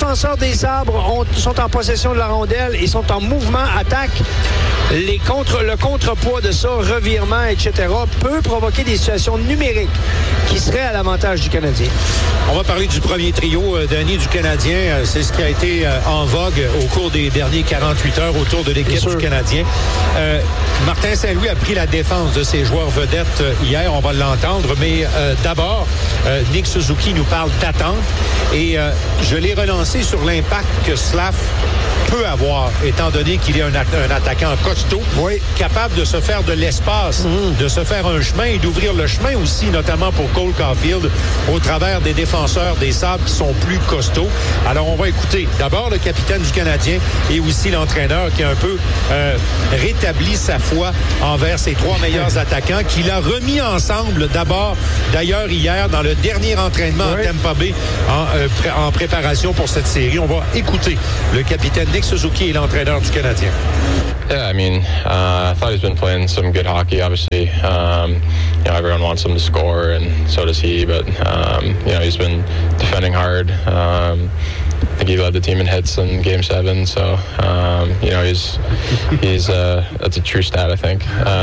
défenseurs des Sabres ont, sont en possession de la rondelle et sont en mouvement attaque. Les contre, le contrepoids de ça, revirement, et cetera, peut provoquer des situations numériques qui seraient à l'avantage du Canadien. On va parler du premier trio, euh, Danny, du Canadien. Euh, c'est ce qui a été euh, en vogue au cours des derniers quarante-huit heures autour de l'équipe du Canadien. Euh, Martin Saint-Louis a pris la défense de ses joueurs vedettes euh, hier, on va l'entendre, mais euh, d'abord, euh, Nick Suzuki nous parle d'attente et euh, je l'ai relancé sur l'impact que Slav peut avoir, étant donné qu'il est un, un attaquant costaud, oui. capable de se faire de l'espace, mmh. de se faire un chemin et d'ouvrir le chemin aussi, notamment pour Cole Caulfield, au travers des défenseurs des Sabres qui sont plus costauds. Alors, on va écouter d'abord le capitaine du Canadien et aussi l'entraîneur qui a un peu euh, rétabli sa foi envers ses trois meilleurs attaquants, qu'il a remis ensemble d'abord, d'ailleurs, hier, dans le dernier entraînement oui. à Tampa Bay en, euh, pré- en préparation pour cette série. On va écouter le capitaine Nick Suzuki est l'entraîneur du Canadien. Yeah, I mean, uh, I thought he's been playing some good hockey. Obviously, um, you know, everyone wants him to score, and so does he. But um, you know, he's been defending hard. Um, I think he led the team in hits in Game Seven. So um, you know, he's he's uh, that's a true stat, I think.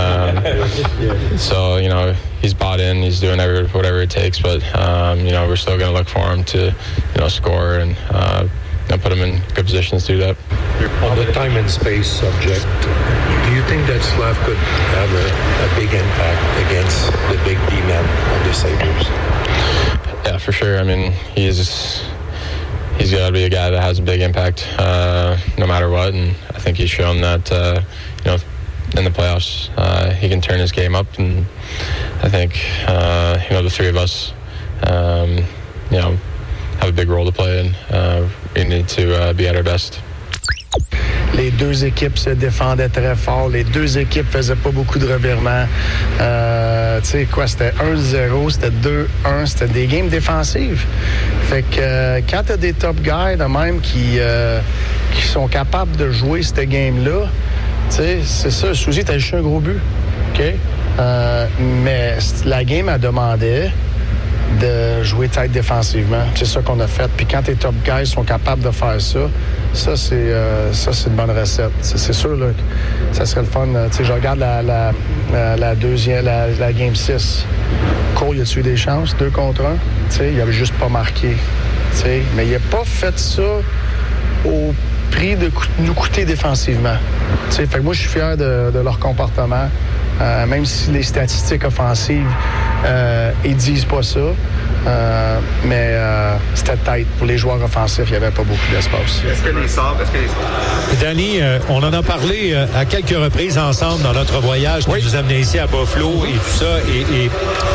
Um, so you know, he's bought in. He's doing every, whatever it takes. But um, you know, we're still going to look for him to you know score and. Uh, And put him in good positions to do that. On the time and space subject, do you think that Slav could have a, a big impact against the big D-men of the Sabres? Yeah, for sure. I mean, he's he's got to be a guy that has a big impact uh, no matter what, and I think he's shown that uh, you know in the playoffs uh, he can turn his game up, and I think uh, you know the three of us, um, you know. have a big role to play and uh, we need to uh, be at our best. Les deux équipes se défendaient très fort. Les deux équipes faisaient pas beaucoup de revirements. Euh, tu sais quoi, c'était un zéro, c'était deux un, c'était des games défensives. Fait que euh, quand t'as des top guys de même qui, euh, qui sont capables de jouer cette game-là, tu sais, c'est ça. Suzy, t'as juste un gros but. OK? Euh, mais la game, elle demandait de jouer tête défensivement. C'est ça qu'on a fait. Puis quand tes top guys sont capables de faire ça, ça, c'est, euh, ça, c'est une bonne recette. C'est, c'est sûr là, que ça serait le fun. Tu sais, je regarde la, la, la, la deuxième, la, la Game six. Cole, il a-tu eu des chances? Deux contre un? Tu sais, il avait juste pas marqué. Tu sais, mais il n'a pas fait ça au prix de co- nous coûter défensivement. Tu sais, fait que moi, je suis fier de, de leur comportement. Euh, même si les statistiques offensives euh, ils disent pas ça, euh, mais euh, c'était tête. Pour les joueurs offensifs, il n'y avait pas beaucoup d'espace. Est-ce que les Sabres, est-ce que les Sabres... Danny, euh, on en a parlé euh, à quelques reprises ensemble dans notre voyage oui. qui nous amenait ici à Buffalo et tout ça, et, et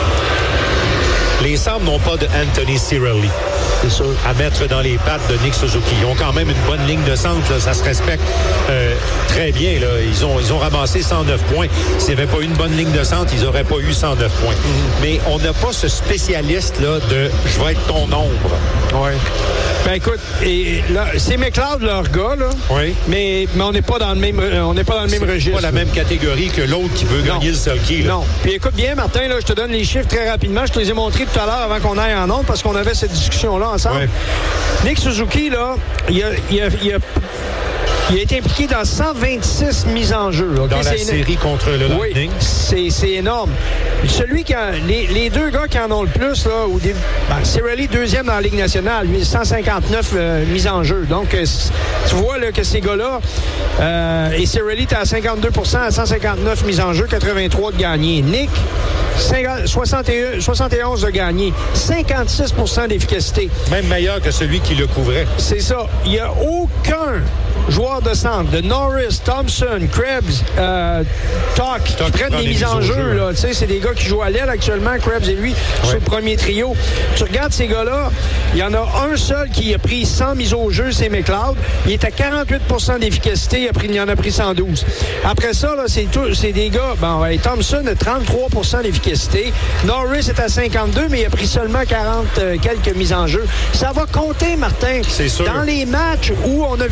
les Sabres n'ont pas de Anthony Cirelli. C'est sûr. À mettre dans les pattes de Nick Suzuki. Ils ont quand même une bonne ligne de centre, là. Ça se respecte euh, très bien. Là. Ils ont, ils ont ramassé cent neuf points. S'il n'y avait pas eu une bonne ligne de centre, ils n'auraient pas eu cent neuf points. Mm-hmm. Mais on n'a pas ce spécialiste-là de « je vais être ton ombre ». Oui. Ben écoute, et là, c'est McLeod leur gars, là. Oui. Mais, mais on n'est pas dans le même on n'est pas dans le même registre. C'est pas la même catégorie que l'autre qui veut non. gagner le Selkie. Non. Puis écoute bien, Martin, là, je te donne les chiffres très rapidement. Je te les ai montrés tout à l'heure avant qu'on aille en ondes parce qu'on avait cette discussion-là ensemble. Oui. Nick Suzuki, là, il a, il a, il a Il a été impliqué dans cent vingt-six mises en jeu. Okay? Dans la c'est série une... contre le Lightning. Oui, c'est, c'est énorme. Celui qui a... Les, les deux gars qui en ont le plus, là, ou des... ben, Cirelli, deuxième dans la Ligue nationale, lui, cent cinquante-neuf euh, mises en jeu. Donc, euh, tu vois là, que ces gars-là... Euh, et Cirelli était à cinquante-deux pour cent à cent cinquante-neuf mises en jeu, quatre-vingt-trois de gagnés. Nick... soixante et un, soixante et onze de gagné, cinquante-six pour cent d'efficacité. Même meilleur que celui qui le couvrait. C'est ça. Il n'y a aucun joueur de centre, de Norris, Thompson, Krebs, euh, Talk, qui prennent des mises en jeu. jeu là. Tu sais, c'est des gars qui jouent à l'aile actuellement, Krebs et lui, ouais. sur le premier trio. Tu regardes ces gars-là, il y en a un seul qui a pris cent mises au jeu, c'est McLeod. Il est à quarante-huit pour cent d'efficacité, il, a pris, il en a pris cent douze. Après ça, là, c'est, tout, c'est des gars, bon, ouais, Thompson a trente-trois pour cent d'efficacité. Norris est à cinquante-deux, mais il a pris seulement quarante euh, quelques mises en jeu. Ça va compter, Martin. C'est sûr. Dans les matchs où on a vu là,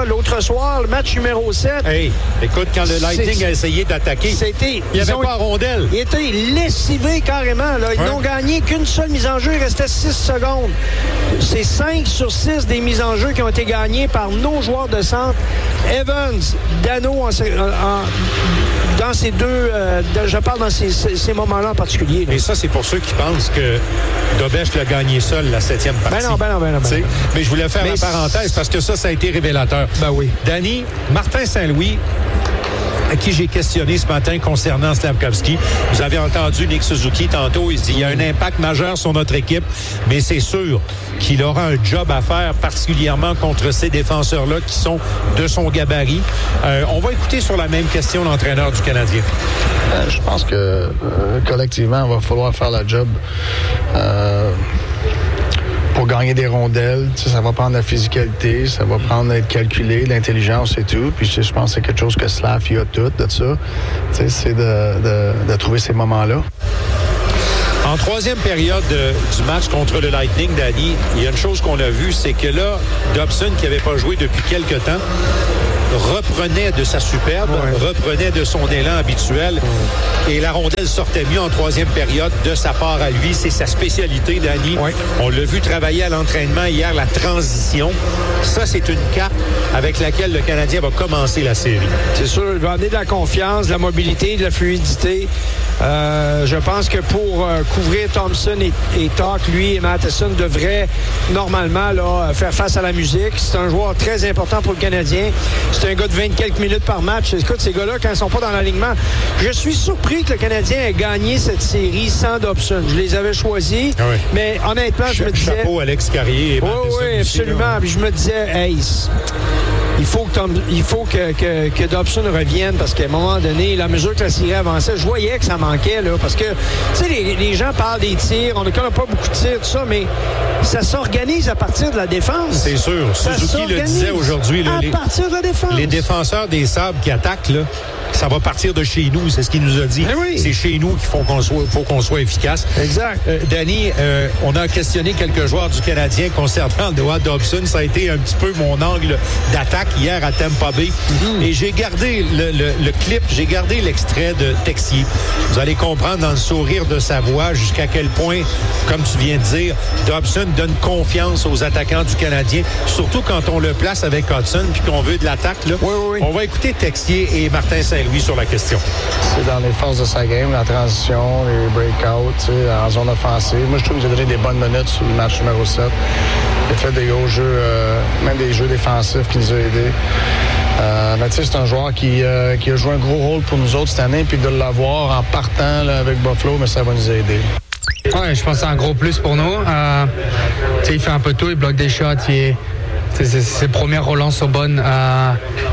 L'autre soir, le match numéro sept. Hey, écoute, quand le Lightning a essayé d'attaquer, c'était, il n'y avait ont, pas rondelle. Ils étaient lessivés carrément. Là. Ils ouais. n'ont gagné qu'une seule mise en jeu. Il restait six secondes. C'est cinq sur six des mises en jeu qui ont été gagnées par nos joueurs de centre. Evans, Dano, en, en, dans ces deux... Euh, je parle dans ces, ces moments-là en particulier. Là. Et ça, c'est pour ceux qui pensent que Dobèche l'a gagné seul la septième partie. Ben non, ben non, ben non. Ben non. Mais je voulais faire Mais la parenthèse parce que ça, ça a été révélateur. Ben oui. Danny, Martin Saint-Louis, à qui j'ai questionné ce matin concernant Slafkovský. Vous avez entendu Nick Suzuki tantôt, il dit il y a un impact majeur sur notre équipe, mais c'est sûr qu'il aura un job à faire, particulièrement contre ces défenseurs-là qui sont de son gabarit. Euh, on va écouter sur la même question l'entraîneur du Canadien. Euh, je pense que euh, collectivement, il va falloir faire la job. Euh... Pour gagner des rondelles, ça va prendre la physicalité, ça va prendre d'être calculé, l'intelligence et tout. Puis je pense que c'est quelque chose que Slav y a tout de ça. C'est de, de, de trouver ces moments-là. En troisième période de, du match contre le Lightning, Danny, il y a une chose qu'on a vue, c'est que là, Dobson, qui n'avait pas joué depuis quelques temps, reprenait de sa superbe, ouais. reprenait de son élan habituel ouais. et la rondelle sortait mieux en troisième période de sa part à lui. C'est sa spécialité, Danny. Ouais. On l'a vu travailler à l'entraînement hier, la transition. Ça, c'est une carte avec laquelle le Canadien va commencer la série. C'est sûr, il va amener de la confiance, de la mobilité, de la fluidité. Euh, je pense que pour euh, couvrir Thompson et, et Talk, lui et Matheson devraient normalement là, faire face à la musique. C'est un joueur très important pour le Canadien. C'est un gars de vingt quelques minutes par match. Écoute, ces gars-là, quand ils ne sont pas dans l'alignement, je suis surpris que le Canadien ait gagné cette série sans Dobson. Je les avais choisis, ah oui. mais honnêtement, je Ch- me disais... Chapeau Alex Carrier et Oui, oui, absolument. Puis je me disais, hey, il faut que, Tom, il faut que, que, que Dobson revienne parce qu'à un moment donné, la mesure que la série avançait, je voyais que ça manquait, là, parce que, tu sais, les, les gens parlent des tirs, on n'a pas beaucoup de tirs, tout ça, mais ça s'organise à partir de la défense. C'est sûr. Ça Suzuki le disait aujourd'hui. Là, à les, partir de la défense. Les défenseurs des Sabres qui attaquent, là, ça va partir de chez nous, c'est ce qu'il nous a dit. Oui. C'est chez nous qu'il faut qu'on soit, faut qu'on soit efficace. Exact. Euh, Danny, euh, on a questionné quelques joueurs du Canadien concernant Noah Dobson. Ça a été un petit peu mon angle d'attaque hier à Tampa Bay. Mm-hmm. Et j'ai gardé le, le, le clip, j'ai gardé l'extrait de Texier. Vous allez comprendre dans le sourire de sa voix jusqu'à quel point, comme tu viens de dire, Dobson donne confiance aux attaquants du Canadien, surtout quand on le place avec Hudson puis qu'on veut de l'attaque. Là. Oui, oui, oui. On va écouter Texier et Martin Saint-Louis sur la question. C'est dans les phases de sa game, la transition, les breakouts, en zone offensive. Moi, je trouve qu'il a donné des bonnes minutes sur le match numéro sept. Il a fait des gros jeux, euh, même des jeux défensifs qui nous ont aidés. Euh, mais tu sais, c'est un joueur qui, euh, qui a joué un gros rôle pour nous autres cette année, puis de l'avoir en partant là, avec Buffalo, mais ça va nous aider. Ouais, je pense que c'est un gros plus pour nous. Euh, tu sais, il fait un peu tout, il bloque des shots, il est, ses, ses premières relances sont bonnes. Euh,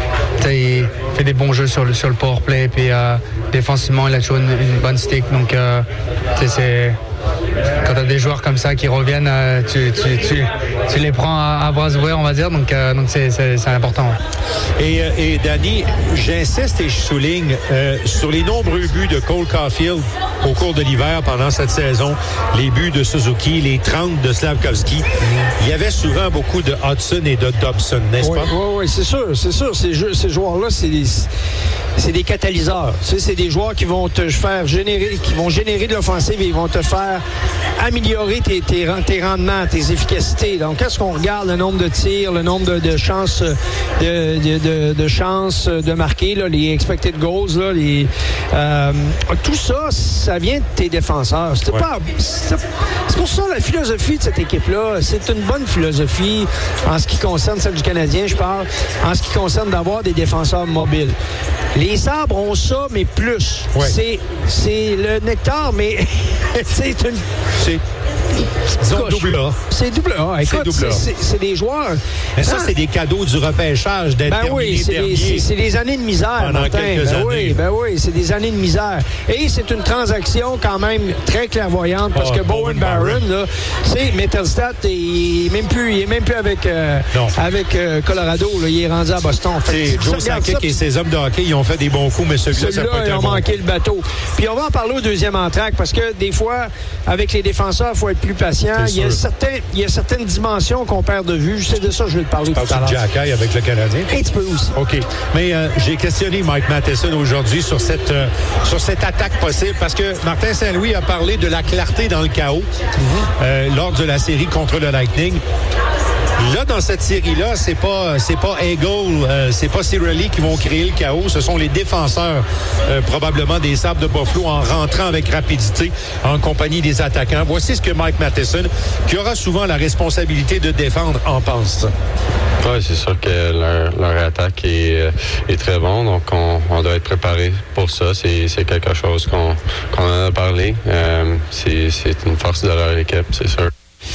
il fait des bons jeux sur le, sur le power play, puis euh, défensivement, il a toujours une, une bonne stick. Donc, euh, c'est... Quand tu as des joueurs comme ça qui reviennent, euh, tu, tu, tu, tu les prends à, à bras ouverts, on va dire. Donc, euh, donc c'est, c'est, c'est important. Et, et Danny, j'insiste et je souligne euh, sur les nombreux buts de Cole Caulfield au cours de l'hiver pendant cette saison, les buts de Suzuki, les trente de Slafkovský. Mm-hmm. Il y avait souvent beaucoup de Hudson et de Dobson, n'est-ce oui, pas? Oui, oui, c'est sûr, c'est sûr. Ces, jeux, ces joueurs-là, c'est des, c'est des catalyseurs. Tu sais, c'est des joueurs qui vont te faire générer, qui vont générer de l'offensive et ils vont te faire améliorer tes, tes, tes rendements, tes efficacités. Donc, qu'est-ce qu'on regarde? Le nombre de tirs, le nombre de, de chances de, de, de, de chances de marquer, là, les expected goals, là, les, euh, tout ça, ça vient de tes défenseurs. C'était ouais. pas, c'est, c'est pour ça la philosophie de cette équipe-là. C'est une bonne philosophie en ce qui concerne celle du Canadien, je parle, en ce qui concerne d'avoir des défenseurs mobiles. Les Sabres ont ça, mais plus. Ouais. C'est, c'est le nectar, mais c'est une... C'est... Disons double A. C'est double A. Écoute, c'est, double A. C'est, c'est, c'est des joueurs... Mais ça, ah. c'est des cadeaux du repêchage d'être ben oui, c'est des, c'est, c'est des années de misère, pendant Martin. quelques ben années. Oui, ben oui, c'est des années de misère. Et c'est une transaction quand même très clairvoyante parce oh, que Bowen Barron, là, c'est Mittelstadt, il n'est même plus, il est même plus avec, euh, avec euh, Colorado. Là, il est rendu à Boston. Fait, Joe Sakic et ses hommes de hockey, ils ont fait des bons coups, mais celui-là, celui-là ça ils ont bon manqué le bateau. Puis on va en parler au deuxième entraque parce que des fois, avec les défenseurs, il faut être plus patient. Il y, a certains, il y a certaines dimensions qu'on perd de vue. C'est de ça que je vais te parler tout à l'heure. Tu Jack Eye avec le Canadien? Un petit peu aussi. OK. Mais euh, j'ai questionné Mike Matheson aujourd'hui sur cette, euh, sur cette attaque possible parce que Martin Saint-Louis a parlé de la clarté dans le chaos mm-hmm. euh, lors de la série contre le Lightning. Là, dans cette série-là, c'est pas c'est pas Eagle, euh, c'est pas Cirelli qui vont créer le chaos. Ce sont les défenseurs, euh, probablement des Sabres de Buffalo, en rentrant avec rapidité en compagnie des attaquants. Voici ce que Mike Matheson, qui aura souvent la responsabilité de défendre, en pense. Oui, c'est sûr que leur, leur attaque est, est très bon, donc on, on doit être préparé pour ça. C'est, c'est quelque chose qu'on, qu'on en a parlé. Euh, c'est, c'est une force de leur équipe, c'est sûr.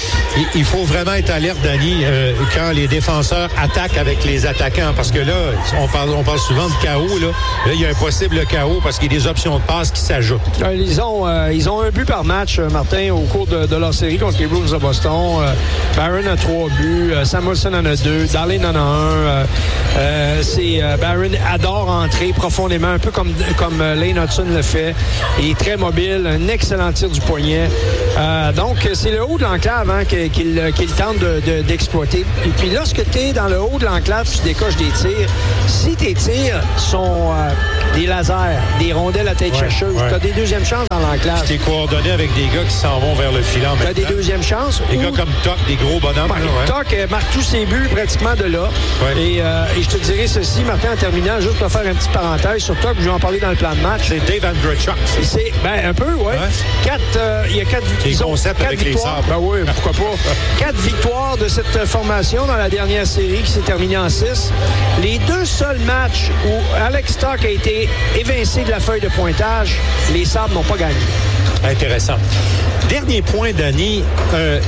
Il faut vraiment être alerte, Danny, euh, quand les défenseurs attaquent avec les attaquants. Parce que là, on parle, on parle souvent de chaos. Là, là il y a un possible chaos parce qu'il y a des options de passe qui s'ajoutent. Ils ont, euh, ils ont un but par match, Martin, au cours de, de leur série contre les Blues de Boston. Euh, Barron a trois buts. Euh, Samuelsson en a deux. Darlene en a un. Euh, euh, c'est, euh, Barron adore entrer profondément, un peu comme, comme euh, Lane Hudson le fait. Il est très mobile. Un excellent tir du poignet. Euh, donc, c'est le haut de l'enclave hein, qu'il, qu'il, qu'il tente de, de, d'exploiter. Et puis, lorsque tu es dans le haut de l'enclave, tu décoches des tirs. Si tes tirs sont euh, des lasers, des rondelles à tête ouais, chercheuse, ouais. tu as des deuxièmes chances dans l'enclave. Tu t'es coordonné avec des gars qui s'en vont vers le filet en même temps. Tu as des deuxièmes chances. Des ou... gars comme Tuck, des gros bonhommes. Ouais, ouais. Tuck euh, marque tous ses buts pratiquement de là. Ouais. Et, euh, et je te dirais ceci, Martin, en terminant, juste pour faire une petite parenthèse sur Tuck, je vais en parler dans le plan de match. C'est Dave Andrechuk. C'est, ben, un peu, oui. Ouais. Quatre, euh, il y a quatre, les concepts avec victoires. Les sabres. Ben oui, pourquoi pas. Quatre victoires de cette formation dans la dernière série qui s'est terminée en six. Les deux seuls matchs où Alex Tuck a été évincé de la feuille de pointage, les Sabres n'ont pas gagné. Intéressant. Dernier point, Danny. Euh,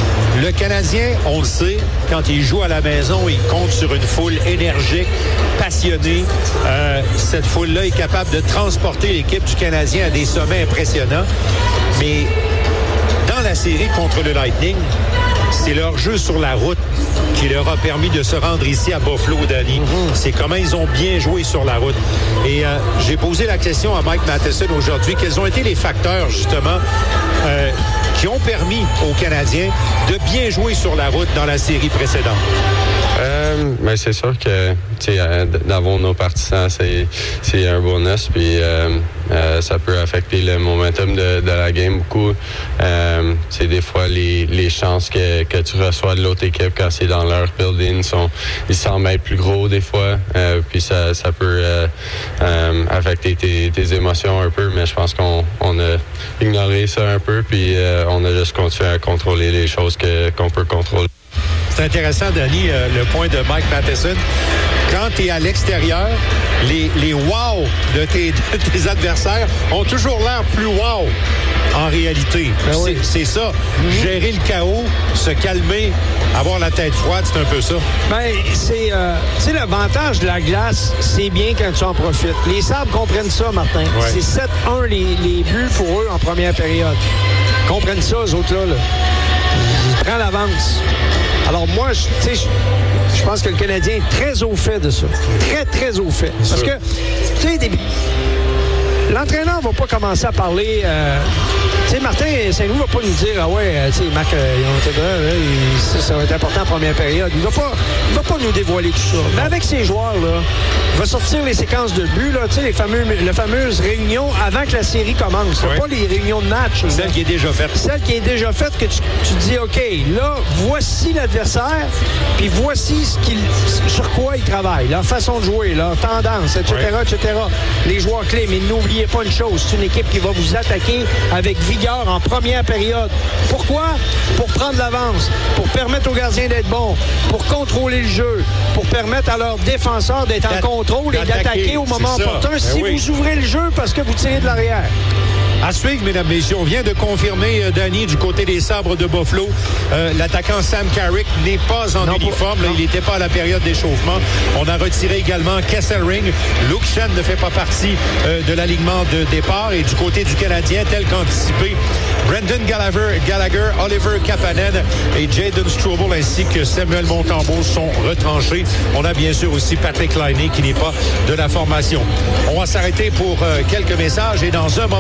le Canadien, on le sait, quand il joue à la maison, il compte sur une foule énergique, passionnée. Euh, cette foule-là est capable de transporter l'équipe du Canadien à des sommets impressionnants. Mais dans la série contre le Lightning, c'est leur jeu sur la route qui leur a permis de se rendre ici à Buffalo, Danny. Mm-hmm. C'est comment ils ont bien joué sur la route. Et euh, j'ai posé la question à Mike Matheson aujourd'hui. Quels ont été les facteurs, justement, euh, qui ont permis aux Canadiens de bien jouer sur la route dans la série précédente? Euh, ben c'est sûr que euh, d'avoir nos partisans, c'est, c'est un bonus. Puis euh, euh, ça peut affecter le momentum de, de la game beaucoup. Euh, c'est des fois les, les chances que, que tu reçois de l'autre équipe quand c'est dans leur building, sont, ils semblent être plus gros des fois. Euh, puis ça, ça peut euh, euh, affecter tes, tes émotions un peu. Mais je pense qu'on on a ignoré ça un peu. Puis euh, on a juste continué à contrôler les choses que, qu'on peut contrôler. C'est intéressant, Danny, euh, le point de Mike Matheson. Quand tu es à l'extérieur, les, les wow de tes, de tes adversaires ont toujours l'air plus wow en réalité. Ben oui. c'est, c'est ça. Mm-hmm. Gérer le chaos, se calmer, avoir la tête froide, c'est un peu ça. Ben, c'est, euh, tu sais, l'avantage de la glace, c'est bien quand tu en profites. Les Sabres comprennent ça, Martin. Ouais. C'est sept un les, les buts pour eux en première période. Ils comprennent ça, eux autres-là. Là. Ils prennent l'avance. Alors moi, tu sais, je pense que le Canadien est très au fait de ça. Très, très au fait. Parce que, tu sais, des... l'entraîneur ne va pas commencer à parler... Euh... Tu sais, Martin Saint-Louis ne va pas nous dire « Ah ouais, tu sais, Marc, euh, là, il, ça va être important en première période. » Il ne va, va pas nous dévoiler tout ça. Mais avec ces joueurs-là, il va sortir les séquences de buts, tu sais, les fameux, les fameuses réunions avant que la série commence. Ouais. Pas les réunions de match. Celle là. qui est déjà faite. Celle qui est déjà faite, que tu, tu dis « OK, là, voici l'adversaire, puis voici ce qu'il, sur quoi il travaille, leur façon de jouer, leur tendance, et cetera, ouais. et cetera. Les joueurs clés. Mais n'oubliez pas une chose, c'est une équipe qui va vous attaquer avec vigueur en première période. Pourquoi? Pour prendre l'avance, pour permettre aux gardiens d'être bons, pour contrôler le jeu, pour permettre à leurs défenseurs d'être en contrôle et d'attaquer au moment opportun ben si oui. vous ouvrez le jeu parce que vous tirez de l'arrière. À suivre, mesdames, messieurs, on vient de confirmer, euh, Danny, du côté des Sabres de Buffalo, euh, l'attaquant Sam Carrick n'est pas en non, uniforme. Là, il n'était pas à la période d'échauffement. On a retiré également Kesselring. Luke Schenn ne fait pas partie euh, de l'alignement de départ. Et du côté du Canadien, tel qu'anticipé, Brendan Gallagher, Gallagher, Oliver Kapanen et Jayden Struble ainsi que Samuel Montembeault sont retranchés. On a bien sûr aussi Patrick Laine qui n'est pas de la formation. On va s'arrêter pour euh, quelques messages et dans un moment,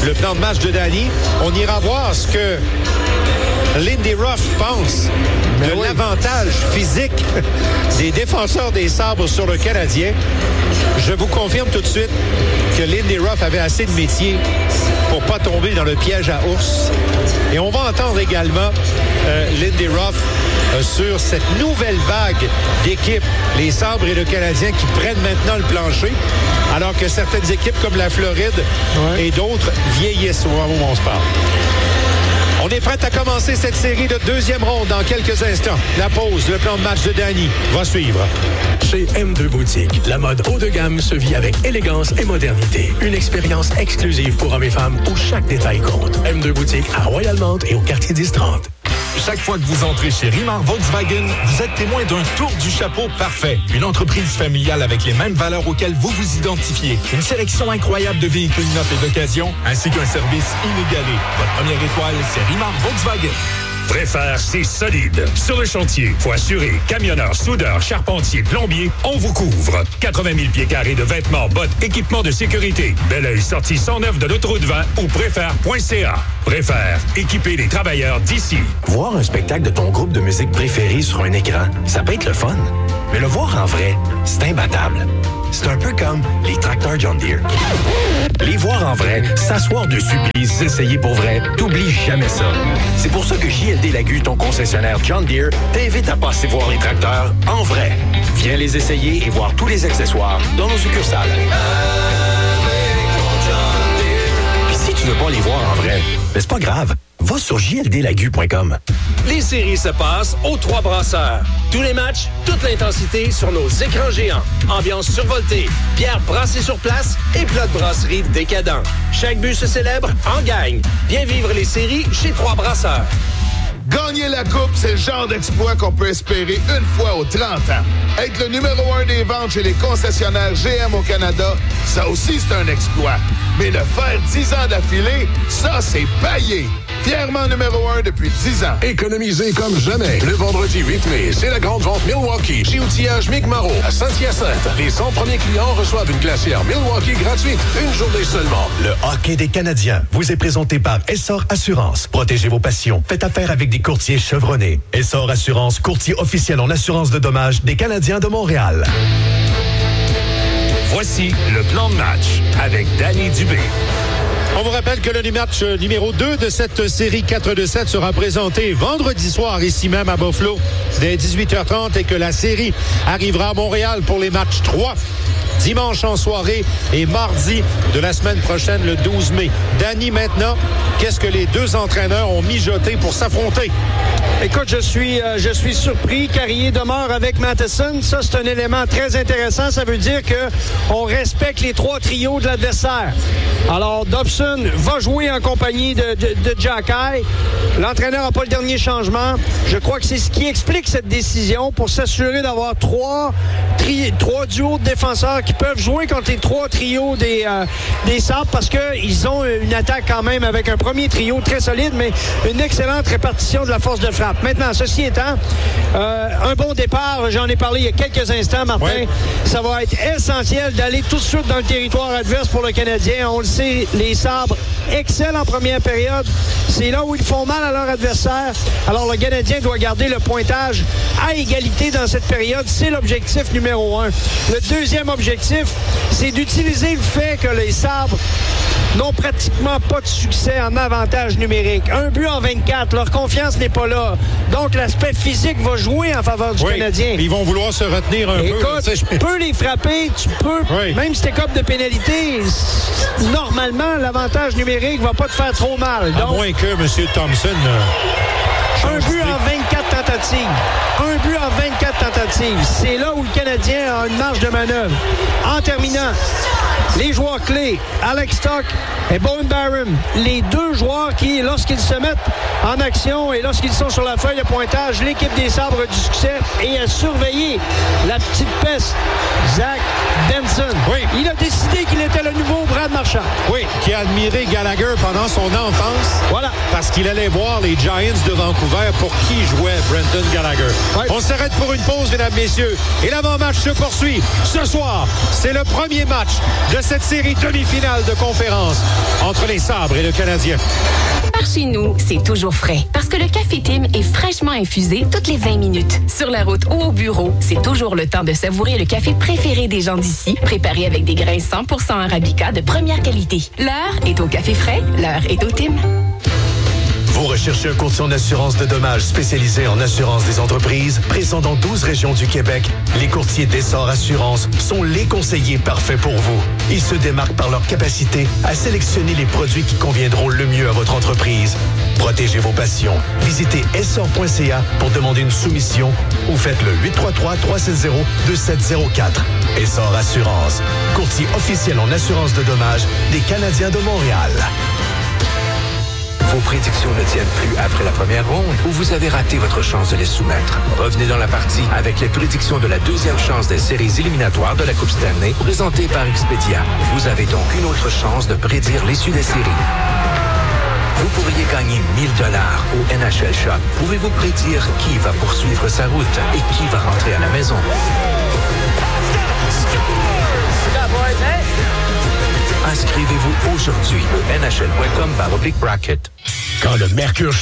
le plan de match de Danny. On ira voir ce que Lindy Ruff pense de oui. l'avantage physique des défenseurs des Sabres sur le Canadien. Je vous confirme tout de suite que Lindy Ruff avait assez de métier pour pas tomber dans le piège à ours. Et on va entendre également euh, Lindy Ruff euh, sur cette nouvelle vague d'équipes, les Sabres et le Canadien, qui prennent maintenant le plancher, alors que certaines équipes comme la Floride ouais. et d'autres vieillissent au moment où on se parle. On est prêt à commencer cette série de deuxième ronde dans quelques instants. La pause, le plan de match de Danny va suivre. Chez M deux Boutique, la mode haut de gamme se vit avec élégance et modernité. Une expérience exclusive pour hommes et femmes où chaque détail compte. M deux Boutique à Royal-Mount et au quartier dix trente. Chaque fois que vous entrez chez Rimar Volkswagen, vous êtes témoin d'un tour du chapeau parfait. Une entreprise familiale avec les mêmes valeurs auxquelles vous vous identifiez. Une sélection incroyable de véhicules neufs et d'occasion, ainsi qu'un service inégalé. Votre première étoile, c'est Rimar Volkswagen. Préfère, c'est solide. Sur le chantier, faut assurer. Camionneurs, soudeurs, charpentiers, plombiers, on vous couvre. quatre-vingt mille pieds carrés de vêtements, bottes, équipements de sécurité. Bel oeil sortie cent neuf de l'autoroute vingt ou préfère point c a. Préfère, équiper les travailleurs d'ici. Voir un spectacle de ton groupe de musique préféré sur un écran, ça peut être le fun. Mais le voir en vrai, c'est imbattable. C'est un peu comme les tracteurs John Deere. Les voir en vrai, s'asseoir dessus et les essayer pour vrai, t'oublies jamais ça. C'est pour ça que J L D Lagu, ton concessionnaire John Deere, t'invite à passer voir les tracteurs en vrai. Viens les essayer et voir tous les accessoires dans nos succursales. Puis si tu veux pas les voir en vrai, ben c'est pas grave. Va sur j l d lagu point com. Les séries se passent aux Trois Brasseurs. Tous les matchs, toute l'intensité sur nos écrans géants. Ambiance survoltée, bière brassée sur place et plat de brasserie décadent. Chaque but se célèbre en gagne. Viens vivre les séries chez Trois Brasseurs. Gagner la coupe, c'est le genre d'exploit qu'on peut espérer une fois aux trente ans. Être le numéro un des ventes chez les concessionnaires G M au Canada, ça aussi c'est un exploit. Mais le faire dix ans d'affilée, ça c'est payé. Fièrement numéro un depuis dix ans. Économisez comme jamais. Le vendredi huit mai, c'est la grande vente Milwaukee chez Outillage Mick Marot à Saint-Hyacinthe. Les cent premiers clients reçoivent une glacière Milwaukee gratuite, une journée seulement. Le hockey des Canadiens vous est présenté par Essor Assurance. Protégez vos passions. Faites affaire avec des courtiers chevronnés. Essor Assurance, courtier officiel en assurance de dommages des Canadiens de Montréal. Voici le plan de match avec Danny Dubé. On vous rappelle que le match numéro deux de cette série quatre de sept sera présenté vendredi soir ici même à Buffalo dès dix-huit heures trente et que la série arrivera à Montréal pour les matchs trois dimanche en soirée et mardi de la semaine prochaine, le douze mai. Danny, maintenant, qu'est-ce que les deux entraîneurs ont mijoté pour s'affronter? Écoute, je suis, euh, je suis surpris. Carrier demeure avec Matheson. Ça, c'est un élément très intéressant. Ça veut dire qu'on respecte les trois trios de l'adversaire. Alors, Dobson va jouer en compagnie de, de, de Jacky. L'entraîneur n'a pas le dernier changement. Je crois que c'est ce qui explique cette décision pour s'assurer d'avoir trois, tri, trois duos de défenseurs qui peuvent jouer contre les trois trios des, euh, des Sabres parce qu'ils ont une attaque quand même avec un premier trio très solide, mais une excellente répartition de la force de frappe. Maintenant, ceci étant, euh, un bon départ, j'en ai parlé il y a quelques instants, Martin, ouais. Ça va être essentiel d'aller tout de suite dans le territoire adverse pour le Canadien. On le sait, les Sabres excellent en première période. C'est là où ils font mal à leur adversaire. Alors, le Canadien doit garder le pointage à égalité dans cette période. C'est l'objectif numéro un. Le deuxième objectif, c'est d'utiliser le fait que les Sabres n'ont pratiquement pas de succès en avantage numérique. Un but en vingt-quatre, leur confiance n'est pas là. Donc, l'aspect physique va jouer en faveur du oui, Canadien. Ils vont vouloir se retenir un Écoute, peu. Écoute, tu peux les frapper, tu peux, oui. Même si t'es comme de pénalité, normalement, l'avantage numérique va pas te faire trop mal. À Donc, moins que M. Thompson... Euh, un but en vingt-quatre tentatives. Un but en vingt-quatre tentatives. C'est là où le Canadien a une marge de manœuvre. En terminant, les joueurs clés, Alex Stock et Bowen Barron, les deux joueurs qui, lorsqu'ils se mettent en action et lorsqu'ils sont sur la feuille de pointage, l'équipe des Sabres a du succès et a surveillé la petite peste, Zach Benson. Oui. Il a décidé qu'il était le nouveau Brad Marchand. Oui, qui a admiré Gallagher pendant son enfance. Voilà. Parce qu'il allait voir les Giants de Vancouver pour qui jouait Brendan Gallagher. Oui. On s'arrête pour une pause, mesdames, messieurs. Et l'avant-match se poursuit. Ce soir, c'est le premier match de cette série demi-finale de conférence entre les Sabres et le Canadien. Par chez nous, c'est toujours frais. Parce que le Café Tim est fraîchement infusé toutes les vingt minutes. Sur la route ou au bureau, c'est toujours le temps de savourer le café préféré des gens d'ici, préparé avec des grains cent pour cent Arabica de première qualité. L'heure est au café frais, l'heure est au Tim. Vous recherchez un courtier en assurance de dommages spécialisé en assurance des entreprises, présent dans douze régions du Québec? Les courtiers d'Essor Assurance sont les conseillers parfaits pour vous. Ils se démarquent par leur capacité à sélectionner les produits qui conviendront le mieux à votre entreprise. Protégez vos passions. Visitez essor point c a pour demander une soumission ou faites le huit trois trois, trois sept zéro, deux sept zéro quatre. Essor Assurance, courtier officiel en assurance de dommages des Canadiens de Montréal. Vos prédictions ne tiennent plus après la première ronde ou vous avez raté votre chance de les soumettre. Revenez dans la partie avec les prédictions de la deuxième chance des séries éliminatoires de la Coupe Stanley présentée par Expedia. Vous avez donc une autre chance de prédire l'issue des séries. Vous pourriez gagner mille dollars au N H L Shop. Pouvez-vous prédire qui va poursuivre sa route et qui va rentrer à la maison? Inscrivez-vous aujourd'hui au N H L point com barre oblique bracket. Quand le mercure